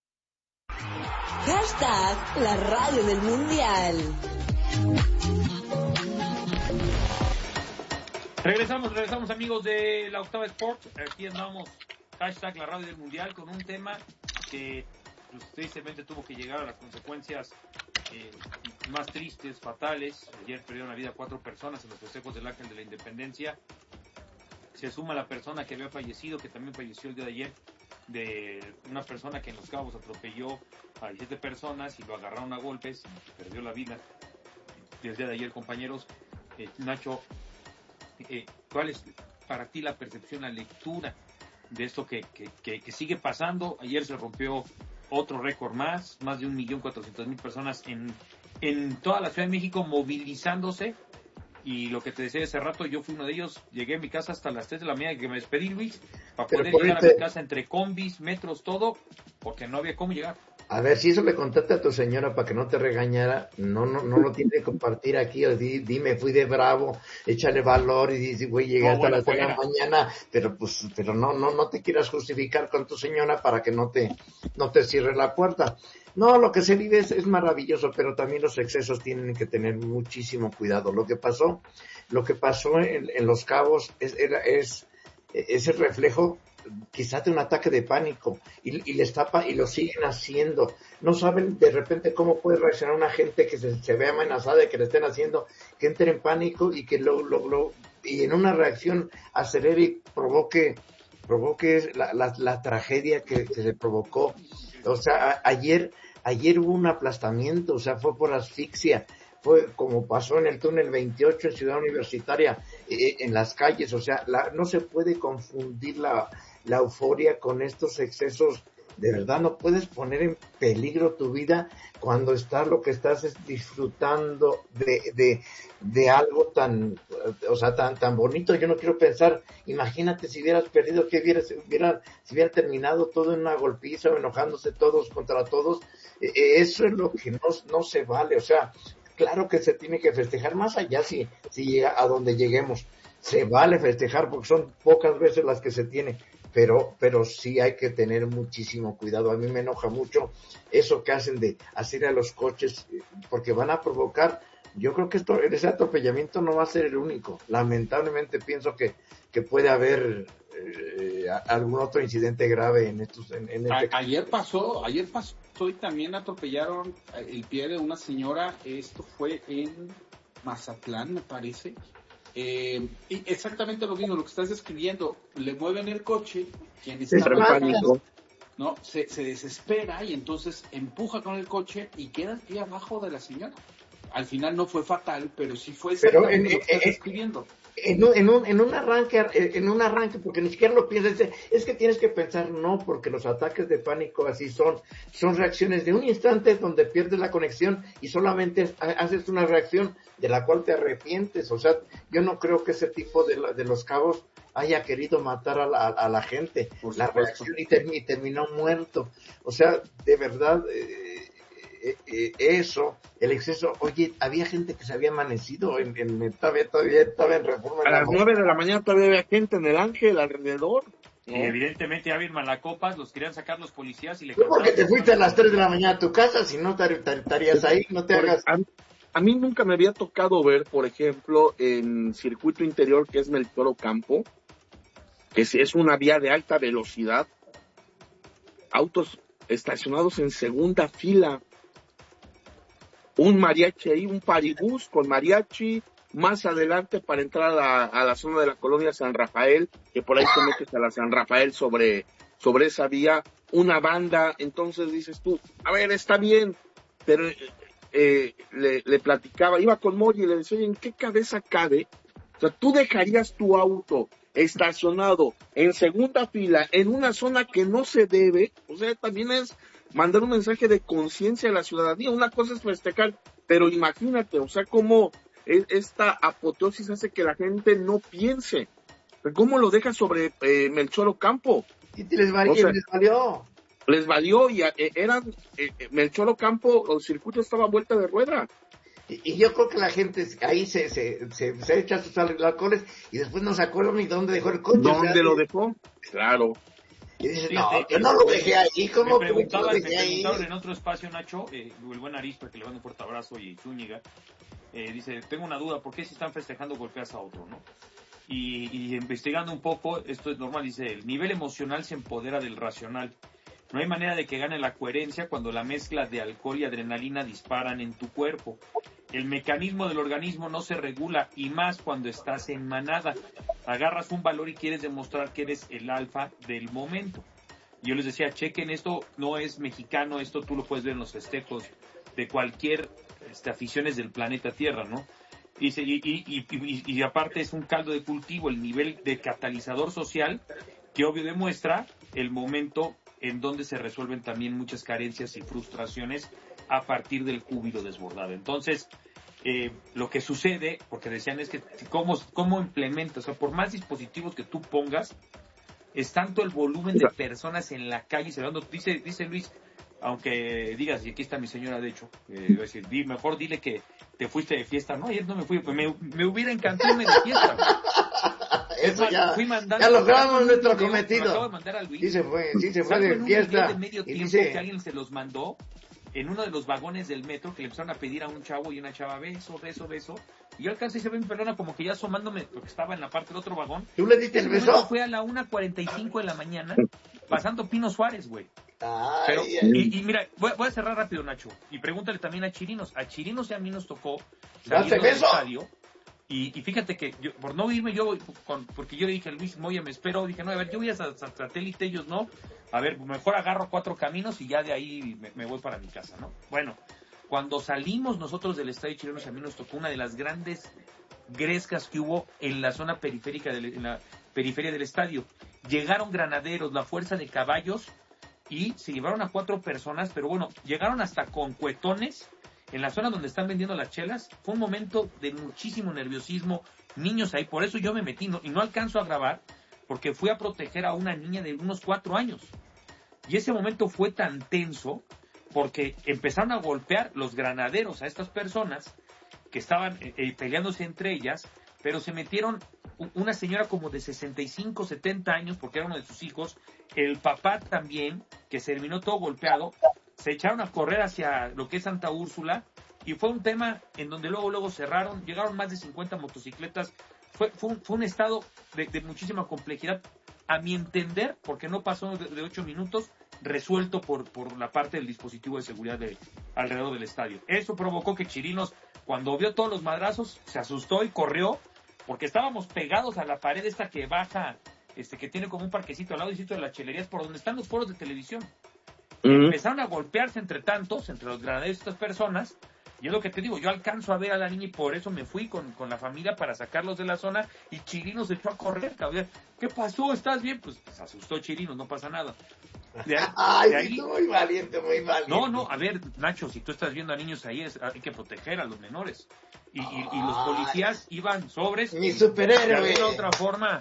Speaker 2: Hashtag la radio del mundial.
Speaker 3: Regresamos amigos de la Octava Sports. Aquí andamos, hashtag la radio del mundial, con un tema que pues, tristemente tuvo que llegar a las consecuencias más tristes, fatales. Ayer perdieron la vida 4 personas en los festejos del Ángel de la Independencia. Se suma la persona que había fallecido, que también falleció el día de ayer, de una persona que en Los Cabos atropelló a 17 personas y lo agarraron a golpes y perdió la vida. Desde ayer, compañeros, Nacho, ¿cuál es para ti la percepción, la lectura de esto que sigue pasando? Ayer se rompió otro récord más de 1.400.000 personas en toda la Ciudad de México movilizándose. Y lo que te decía hace rato, yo fui uno de ellos, llegué a mi casa hasta las 3 de la mañana que me despedí, Luis, para poder llegar a mi casa entre combis, metros, todo, porque no había cómo llegar.
Speaker 4: A ver, si eso le contaste a tu señora para que no te regañara, no lo tienes que compartir aquí, o dime, fui de bravo, échale valor y dice, güey, llegué hasta las 3 de la mañana, pero no te quieras justificar con tu señora para que no te cierre la puerta. No, lo que se vive es maravilloso, pero también los excesos tienen que tener muchísimo cuidado. Lo que pasó en Los Cabos es el reflejo quizás de un ataque de pánico y les tapa y lo siguen haciendo. No saben de repente cómo puede reaccionar una gente que se ve amenazada de que le estén haciendo, que entre en pánico y que y en una reacción acelere y provoque la tragedia que se provocó. O sea, ayer hubo un aplastamiento, o sea, fue por asfixia, fue como pasó en el túnel 28 en Ciudad Universitaria, en las calles, o sea, no se puede confundir la euforia con estos excesos. De verdad no puedes poner en peligro tu vida cuando lo que estás es disfrutando de algo tan bonito. Yo no quiero pensar, imagínate si hubieras perdido, si hubiera terminado todo en una golpiza o enojándose todos contra todos. Eso es lo que no se vale. O sea, claro que se tiene que festejar más allá si llega a donde lleguemos. Se vale festejar porque son pocas veces las que se tiene. Pero sí hay que tener muchísimo cuidado. A mí me enoja mucho eso que hacen de hacer a los coches, porque van a provocar. Yo creo que ese atropellamiento no va a ser el único. Lamentablemente pienso que puede haber algún otro incidente grave en estos.
Speaker 6: Ayer pasó y también atropellaron el pie de una señora. Esto fue en Mazatlán, me parece. Y exactamente lo mismo, lo que estás describiendo, le mueven el coche, quien está pánico, ¿no? Se desespera y entonces empuja con el coche y queda el pie abajo de la señora. Al final no fue fatal, pero sí fue exactamente lo que estás describiendo. En un arranque, porque ni siquiera lo piensas, es que tienes que pensar, no, porque los ataques de pánico así son reacciones de un instante donde pierdes la conexión y solamente haces una reacción de la cual te arrepientes. O sea, yo no creo que ese tipo de Los Cabos haya querido matar a la gente, la reacción y terminó muerto. O sea, de verdad, eso, el exceso. Oye, había gente que se había amanecido todavía estaba en Reforma.
Speaker 5: A las 9 de la mañana todavía había gente en el Ángel alrededor.
Speaker 3: Y evidentemente ya bien Malacopas, los querían sacar los policías y le
Speaker 4: cantaron. ¿Por qué te fuiste a las 3 de la mañana a tu casa? Si no estarías ahí, no te hagas.
Speaker 5: A mí nunca me había tocado ver, por ejemplo, en circuito interior, que es Melchor Ocampo, que es una vía de alta velocidad, autos estacionados en segunda fila, un mariachi ahí, un paribús con mariachi, más adelante para entrar a la zona de la colonia San Rafael, que por ahí te metes a la San Rafael sobre esa vía, una banda. Entonces dices tú, a ver, está bien, pero le platicaba, iba con Moy y le decía, oye, ¿en qué cabeza cabe? O sea, tú dejarías tu auto estacionado en segunda fila en una zona que no se debe, o sea, también es mandar un mensaje de conciencia a la ciudadanía. Una cosa es festejar, pero imagínate, o sea, cómo esta apoteosis hace que la gente no piense. ¿Cómo lo deja sobre Melchor Ocampo?
Speaker 4: Y les valió.
Speaker 5: Les valió y Melchor Ocampo, el circuito estaba a vuelta de rueda.
Speaker 4: Y yo creo que la gente ahí se echa sus alcoholes y después no se acuerda ni dónde dejó el coche.
Speaker 5: ¿Dónde lo dejó? Claro.
Speaker 4: Y dice, no, yo no lo dejé ahí. ¿Cómo
Speaker 3: me preguntaron en otro espacio, Nacho, el buen Arispa, que le mando un fuerte abrazo, y Zúñiga, dice, tengo una duda, ¿por qué si están festejando golpeas a otro, no? Y investigando un poco, esto es normal, dice, el nivel emocional se empodera del racional. No hay manera de que gane la coherencia cuando la mezcla de alcohol y adrenalina disparan en tu cuerpo. El mecanismo del organismo no se regula, y más cuando estás en manada. Agarras un valor y quieres demostrar que eres el alfa del momento. Yo les decía, chequen, esto no es mexicano, esto tú lo puedes ver en los festejos de cualquier aficiones del planeta Tierra, ¿no? Y aparte es un caldo de cultivo, el nivel de catalizador social que obvio demuestra el momento en donde se resuelven también muchas carencias y frustraciones a partir del júbilo desbordado. Entonces, lo que sucede, porque decían, es que cómo implementas, o sea, por más dispositivos que tú pongas, es tanto el volumen de personas en la calle celebrando. Dice Luis, aunque digas, y aquí está mi señora, de hecho, decir, mejor dile que te fuiste de fiesta. No, ayer no me fui, pues me hubiera encantado irme de fiesta.
Speaker 4: Eso ya logramos nuestro cometido.
Speaker 3: Acabo de mandar a Luis.
Speaker 4: Sí se fue de fiesta.
Speaker 3: De medio tiempo que alguien se los mandó en uno de los vagones del metro, que le empezaron a pedir a un chavo y una chava, beso. Y yo alcancé y se ve mi perdona como que ya asomándome, porque estaba en la parte del otro vagón.
Speaker 4: ¿Tú le diste el beso?
Speaker 3: Fue a la 1:45 de la mañana, pasando Pino Suárez, güey.
Speaker 4: Ay.
Speaker 3: Y mira, voy a cerrar rápido, Nacho, y pregúntale también a Chirinos. A Chirinos y a mí nos tocó salir del estadio. Y fíjate que yo, por no irme yo, porque yo le dije a Luis Moya, me espero, dije, no, a ver, yo voy a Satélite, ellos no, a ver, mejor agarro 4 caminos y ya de ahí me voy para mi casa, ¿no? Bueno, cuando salimos nosotros del estadio Chirinos, a mí nos tocó una de las grandes grescas que hubo en la zona periférica, en la periferia del estadio. Llegaron granaderos, la fuerza de caballos, y se llevaron a 4 personas, pero bueno, llegaron hasta con cuetones en la zona donde están vendiendo las chelas. Fue un momento de muchísimo nerviosismo, niños ahí, por eso yo me metí, y no alcanzo a grabar, porque fui a proteger a una niña de unos 4 años. Y ese momento fue tan tenso, porque empezaron a golpear los granaderos a estas personas que estaban peleándose entre ellas, pero se metieron una señora como de 65, 70 años, porque era uno de sus hijos, el papá también, que se terminó todo golpeado. Se echaron a correr hacia lo que es Santa Úrsula, y fue un tema en donde luego cerraron, llegaron más de 50 motocicletas, fue un estado de muchísima complejidad, a mi entender, porque no pasó de 8 minutos, resuelto por la parte del dispositivo de seguridad alrededor del estadio. Eso provocó que Chirinos, cuando vio todos los madrazos, se asustó y corrió, porque estábamos pegados a la pared esta que baja, que tiene como un parquecito al lado de las chelerías, por donde están los foros de televisión. Empezaron a golpearse entre los granaderos de estas personas, y es lo que te digo, yo alcanzo a ver a la niña y por eso me fui con la familia para sacarlos de la zona, y Chirinos se echó a correr, cabrón. ¿Qué pasó? ¿Estás bien? Pues se asustó Chirinos, no pasa nada. De ahí,
Speaker 4: muy valiente.
Speaker 3: No, a ver, Nacho, si tú estás viendo a niños ahí, hay que proteger a los menores. Y los policías iban sobres.
Speaker 4: Mi superhéroe.
Speaker 3: De otra forma.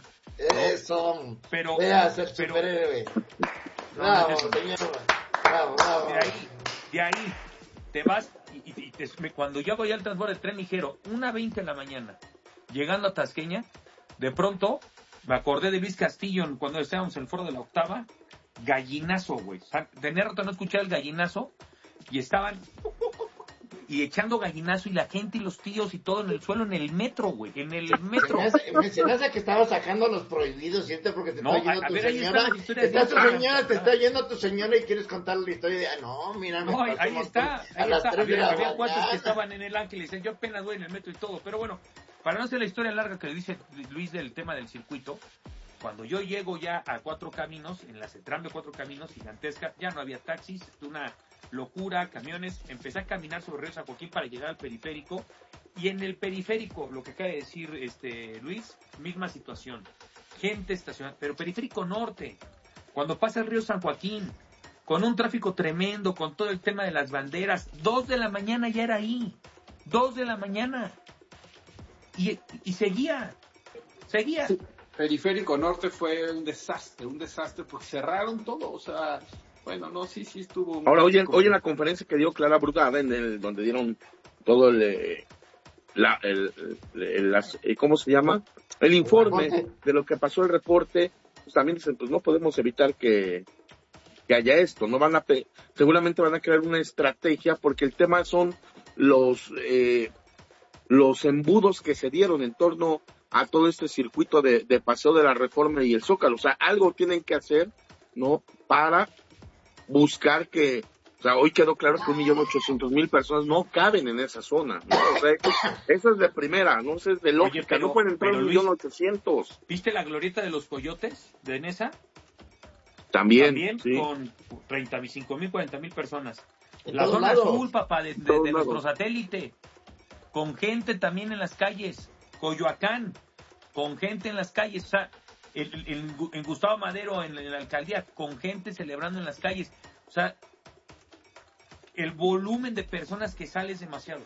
Speaker 4: Eso.
Speaker 3: Pero.
Speaker 4: Veas el superhéroe. Bravo, señor. Bravo.
Speaker 3: De ahí te vas cuando yo hago ya el transporte del tren ligero, 1:20 de la mañana, llegando a Tasqueña, de pronto me acordé de Luis Castillo cuando estábamos en el foro de la Octava. Gallinazo, güey. Tenía rato no escuchar el gallinazo, y estaban y echando gallinazo, y la gente y los tíos y todo en el suelo, en el metro, güey, en el metro.
Speaker 4: Se me hace que estaba sacando los prohibidos, ¿cierto? Porque te está yendo tu señora. Te está yendo tu señora y quieres contarle la historia de, no, mira,
Speaker 3: no, ahí está. Había cuates que estaban en el Ángel y dicen, yo apenas voy en el metro y todo, pero bueno, para no hacer la historia larga que le dice Luis del tema del circuito, cuando yo llego ya a 4 caminos, en la Cetram de 4 caminos gigantesca, ya no había taxis, una locura, camiones, empecé a caminar sobre Río San Joaquín para llegar al periférico, y en el periférico, lo que acaba de decir Luis, misma situación, gente estacionada, pero Periférico Norte, cuando pasa el río San Joaquín, con un tráfico tremendo, con todo el tema de las banderas, 2 de la mañana ya era ahí, 2 de la mañana, y seguía.
Speaker 6: Sí. Periférico Norte fue un desastre porque cerraron todo, o sea, bueno, no, sí estuvo.
Speaker 5: Ahora, hoy en la conferencia que dio Clara Brugada, donde dieron todo ¿cómo se llama? El informe de lo que pasó, el reporte, pues también dicen, pues no podemos evitar que haya esto, no seguramente van a crear una estrategia, porque el tema son los embudos que se dieron en torno a todo este circuito de Paseo de la Reforma y el Zócalo. O sea, algo tienen que hacer, ¿no? Para buscar que, o sea, hoy quedó claro que 1.800.000 personas no caben en esa zona, ¿no? O sea, eso es de primera, no es de lógica. No pueden entrar 1.800.000.
Speaker 3: ¿Viste la glorieta de los Coyotes de Nesa?
Speaker 5: También sí.
Speaker 3: Con 35.000, 40.000 personas. La zona azul, papá, de nuestro satélite, con gente también en las calles. Coyoacán, con gente en las calles, o sea, en Gustavo Madero, en la alcaldía, con gente celebrando en las calles. O sea, el volumen de personas que sale es demasiado.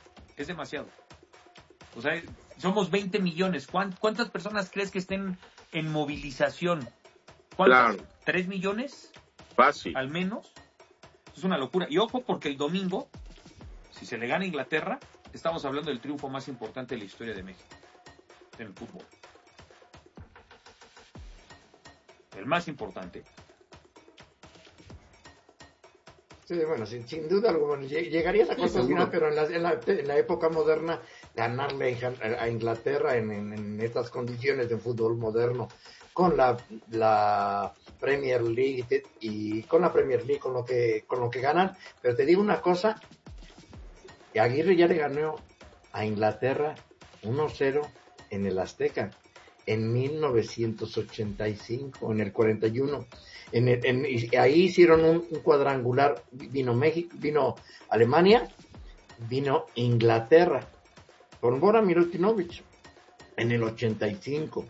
Speaker 3: O sea, somos 20 millones. ¿Cuántas personas crees que estén en movilización? ¿Cuántas? Claro. ¿3 millones?
Speaker 5: Fácil.
Speaker 3: Al menos. Es una locura. Y ojo, porque el domingo, si se le gana a Inglaterra, estamos hablando del triunfo más importante de la historia de México en el fútbol. El más importante.
Speaker 4: Sí, bueno, sin duda alguna. Llegaría a cosa final, pero en la época moderna, ganarle a Inglaterra en estas condiciones de fútbol moderno, con la Premier League con lo que ganan. Pero te digo una cosa, Aguirre ya le ganó a Inglaterra 1-0 en el Azteca en 1985, en el 41. Ahí hicieron un cuadrangular, vino México, vino Alemania, vino Inglaterra, con Bora Milutinovic en el 85,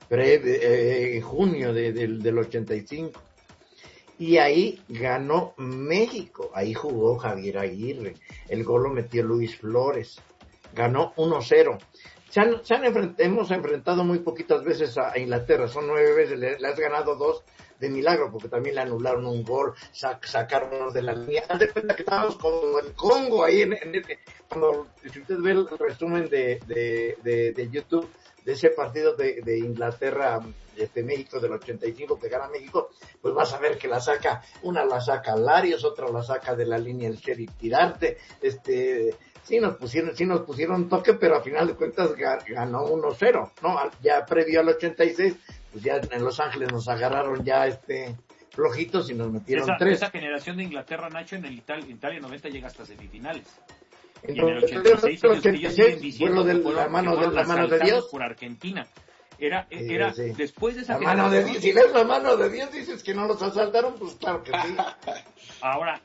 Speaker 4: en junio del 85. Y ahí ganó México, ahí jugó Javier Aguirre, el gol lo metió Luis Flores, ganó 1-0. Hemos enfrentado muy poquitas veces a Inglaterra, son 9 veces, le has ganado 2 de milagro, porque también le anularon un gol, sacaron de la línea. Haz de cuenta que estábamos como el Congo ahí, si usted ve el resumen de YouTube de ese partido de Inglaterra, México del 85 que gana México, pues vas a ver que una la saca Larios, otra la saca de la línea el Sheriff Tirarte, sí nos pusieron toque, pero a final de cuentas ganó 1-0, ¿no? Ya previo al 86, pues ya en Los Ángeles nos agarraron ya flojitos y nos metieron 3.
Speaker 3: Esa generación de Inglaterra, Nacho, en Italia 90 llega hasta semifinales. Y en el 86
Speaker 4: fue lo de la mano de Dios
Speaker 3: por Argentina. Era después de esa
Speaker 4: la mano de Dios. Si lees la mano de Dios dices que no los asaltaron, pues claro que sí.
Speaker 3: Ahora,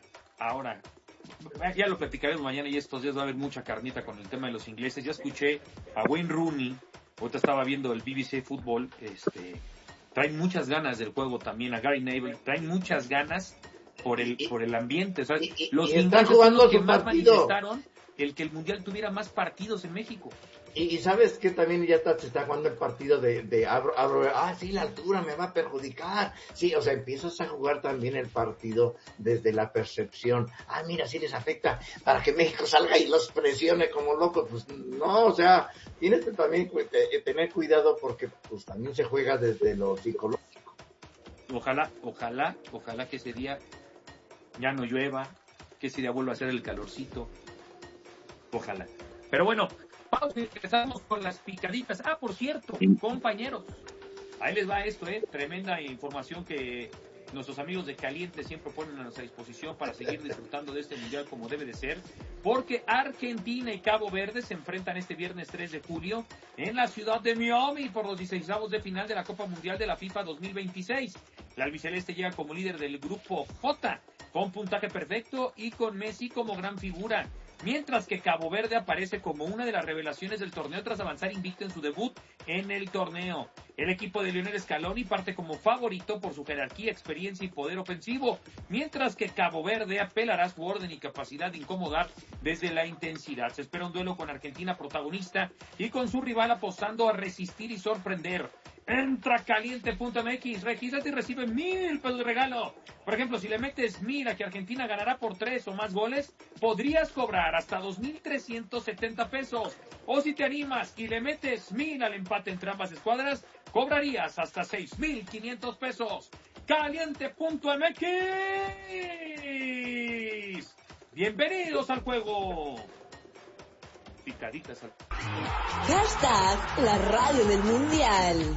Speaker 3: ya lo platicaremos mañana, y estos días va a haber mucha carnita con el tema de los ingleses. Ya escuché a Wayne Rooney, ahorita estaba viendo el BBC Fútbol, traen muchas ganas del juego también, a Gary Neville, traen muchas ganas por el ambiente, ¿sabes? Los ingleses son los que más manifestaron el que el Mundial tuviera más partidos en México.
Speaker 4: Y sabes que también ya se está jugando el partido de sí, la altura me va a perjudicar. Sí, o sea, empiezas a jugar también el partido desde la percepción. Mira, sí les afecta para que México salga y los presione como locos. Pues no, o sea, tienes que también tener cuidado, porque pues también se juega desde lo psicológico.
Speaker 3: Ojalá que ese día ya no llueva, que ese día vuelva a ser el calorcito. Ojalá. Pero bueno, vamos y empezamos con las picaditas. Por cierto, compañeros, ahí les va esto, tremenda información que nuestros amigos de Caliente siempre ponen a nuestra disposición para seguir disfrutando de este mundial como debe de ser, porque Argentina y Cabo Verde se enfrentan este viernes 3 de julio en la ciudad de Miami por los 16avos de final de la Copa Mundial de la FIFA 2026. La albiceleste llega como líder del grupo J, con puntaje perfecto y con Messi como gran figura, mientras que Cabo Verde aparece como una de las revelaciones del torneo tras avanzar invicto en su debut en el torneo. El equipo de Lionel Scaloni parte como favorito por su jerarquía, experiencia y poder ofensivo, mientras que Cabo Verde apelará a su orden y capacidad de incomodar desde la intensidad. Se espera un duelo con Argentina protagonista y con su rival apostando a resistir y sorprender. Entra caliente.mx, regístrate y recibe 1,000 pesos de regalo. Por ejemplo, si le metes 1,000 a que Argentina ganará por 3 o más goles, podrías cobrar hasta 2,370 pesos. O si te animas y le metes 1,000 al empate entre ambas escuadras, cobrarías hasta 6,500 pesos. Caliente.mx. Bienvenidos al juego. Picaditas al...
Speaker 2: Hashtag la radio del mundial.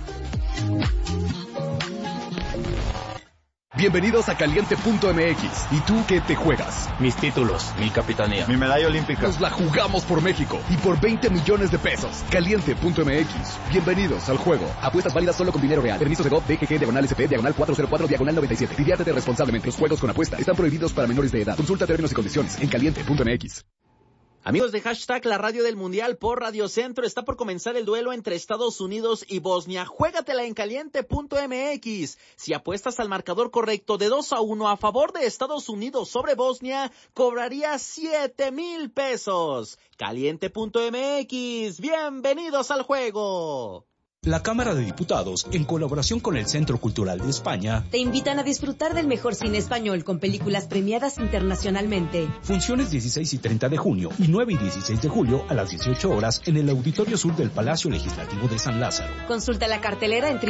Speaker 18: Bienvenidos a Caliente.mx. ¿Y tú qué te juegas?
Speaker 19: Mis títulos, mi capitanía,
Speaker 18: mi medalla olímpica. Nos la jugamos por México y por 20 millones de pesos. Caliente.mx. Bienvenidos al juego. Apuestas válidas solo con dinero real. Permisos de GOV, DGG, /SP, /404, /97. Diviértete responsablemente. Los juegos con apuesta están prohibidos para menores de edad. Consulta términos y condiciones en Caliente.mx.
Speaker 7: Amigos de Hashtag la radio del mundial por Radio Centro, está por comenzar el duelo entre Estados Unidos y Bosnia. Juégatela en Caliente.mx. Si apuestas al marcador correcto de 2-1 a favor de Estados Unidos sobre Bosnia, cobrarías 7,000 pesos. Caliente.mx. Bienvenidos al juego.
Speaker 20: La Cámara de Diputados, en colaboración con el Centro Cultural de España,
Speaker 2: te invitan a disfrutar del mejor cine español con películas premiadas internacionalmente.
Speaker 20: Funciones 16 y 30 de junio y 9 y 16 de julio a las 18 horas en el Auditorio Sur del Palacio Legislativo de San Lázaro.
Speaker 2: Consulta la cartelera en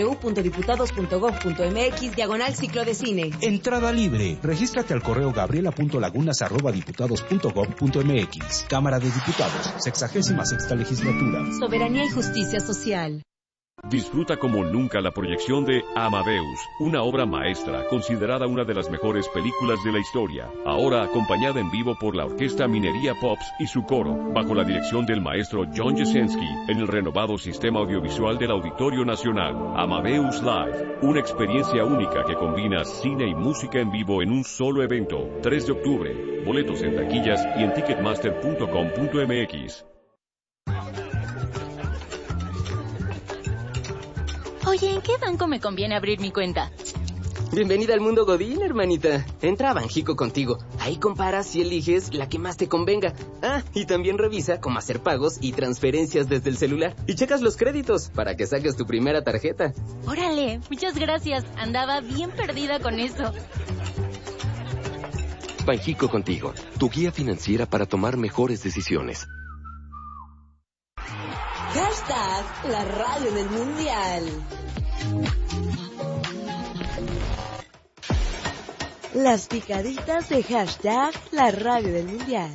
Speaker 2: www.diputados.gov.mx/ciclo de cine.
Speaker 20: Entrada libre. Regístrate al correo gabriela.lagunas@diputados.gov.mx. Cámara de Diputados, 66ª legislatura.
Speaker 2: Soberanía y justicia social.
Speaker 12: Disfruta como nunca la proyección de Amadeus, una obra maestra considerada una de las mejores películas de la historia, ahora acompañada en vivo por la Orquesta Minería Pops y su coro, bajo la dirección del maestro John Jasenski, en el renovado sistema audiovisual del Auditorio Nacional. Amadeus Live, una experiencia única que combina cine y música en vivo en un solo evento. 3 de octubre, boletos en taquillas y en ticketmaster.com.mx.
Speaker 21: Oye, ¿en qué banco me conviene abrir mi cuenta?
Speaker 22: Bienvenida al mundo Godín, hermanita. Entra a Banjico Contigo. Ahí comparas y eliges la que más te convenga. Ah, y también revisa cómo hacer pagos y transferencias desde el celular. Y checas los créditos para que saques tu primera tarjeta.
Speaker 21: Órale, muchas gracias. Andaba bien perdida con eso.
Speaker 23: Banjico Contigo, tu guía financiera para tomar mejores decisiones.
Speaker 2: Hashtag la radio del mundial. Las picaditas de hashtag la radio del mundial.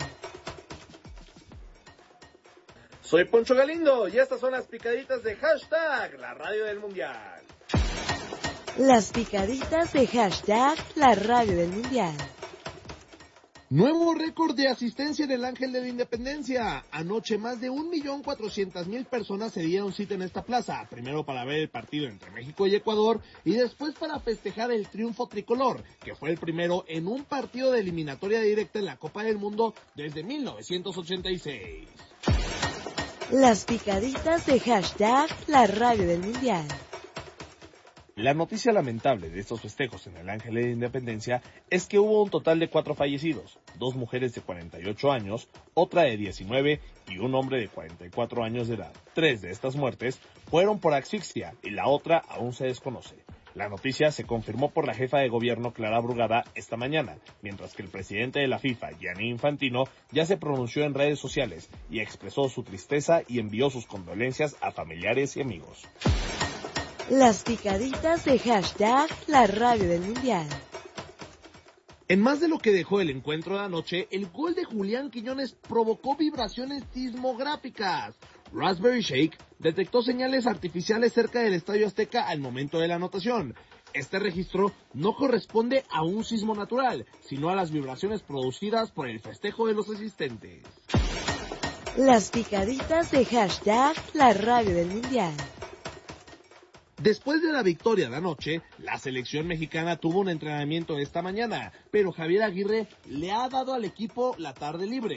Speaker 9: Soy Poncho Galindo y estas son las picaditas de hashtag la radio del mundial.
Speaker 2: Las picaditas de hashtag la radio del mundial.
Speaker 9: Nuevo récord de asistencia en el Ángel de la Independencia. Anoche más de 1,400,000 personas se dieron cita en esta plaza, primero para ver el partido entre México y Ecuador y después para festejar el triunfo tricolor, que fue el primero en un partido de eliminatoria directa en la Copa del Mundo desde 1986.
Speaker 2: Las picaditas de hashtag la radio del mundial.
Speaker 9: La noticia lamentable de estos festejos en el Ángel de la Independencia es que hubo un total de 4 fallecidos, 2 mujeres de 48 años, otra de 19 y un hombre de 44 años de edad. 3 de estas muertes fueron por asfixia y la otra aún se desconoce. La noticia se confirmó por la jefa de gobierno Clara Brugada esta mañana, mientras que el presidente de la FIFA, Gianni Infantino, ya se pronunció en redes sociales y expresó su tristeza y envió sus condolencias a familiares y amigos.
Speaker 2: Las picaditas de hashtag la radio del mundial.
Speaker 9: En más de lo que dejó el encuentro de anoche, el gol de Julián Quiñones provocó vibraciones sismográficas. Raspberry Shake detectó señales artificiales cerca del Estadio Azteca al momento de la anotación. Este registro no corresponde a un sismo natural, sino a las vibraciones producidas por el festejo de los asistentes.
Speaker 2: Las picaditas de hashtag la radio del mundial.
Speaker 9: Después de la victoria de anoche, la selección mexicana tuvo un entrenamiento esta mañana, pero Javier Aguirre le ha dado al equipo la tarde libre.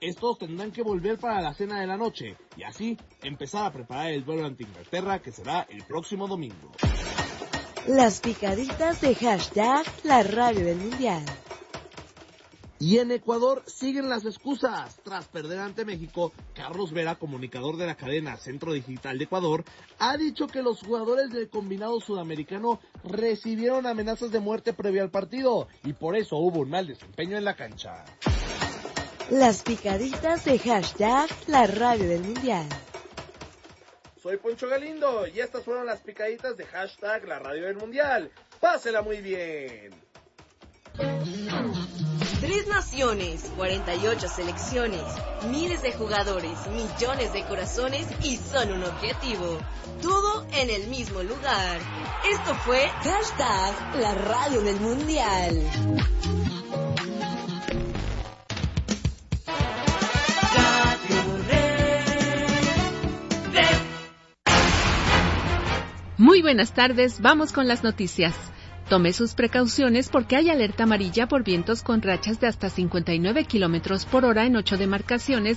Speaker 9: estos tendrán que volver para la cena de la noche y así empezar a preparar el duelo ante Inglaterra que será el próximo domingo.
Speaker 2: Las picaditas de hashtag la radio del mundial.
Speaker 9: Y en Ecuador siguen las excusas. Tras perder ante México, Carlos Vera, comunicador de la cadena Centro Digital de Ecuador, ha dicho que los jugadores del combinado sudamericano recibieron amenazas de muerte previo al partido y por eso hubo un mal desempeño en la cancha.
Speaker 2: Las picaditas de hashtag la radio del mundial.
Speaker 9: Soy Poncho Galindo y estas fueron las picaditas de hashtag la radio del mundial. ¡Pásela muy bien!
Speaker 2: 3 naciones, 48 selecciones, miles de jugadores, millones de corazones y solo un objetivo. Todo en el mismo lugar. Esto fue hashtag la radio del mundial.
Speaker 1: Muy buenas tardes, vamos con las noticias. Tome sus precauciones porque hay alerta amarilla por vientos con rachas de hasta 59 kilómetros por hora en 8 demarcaciones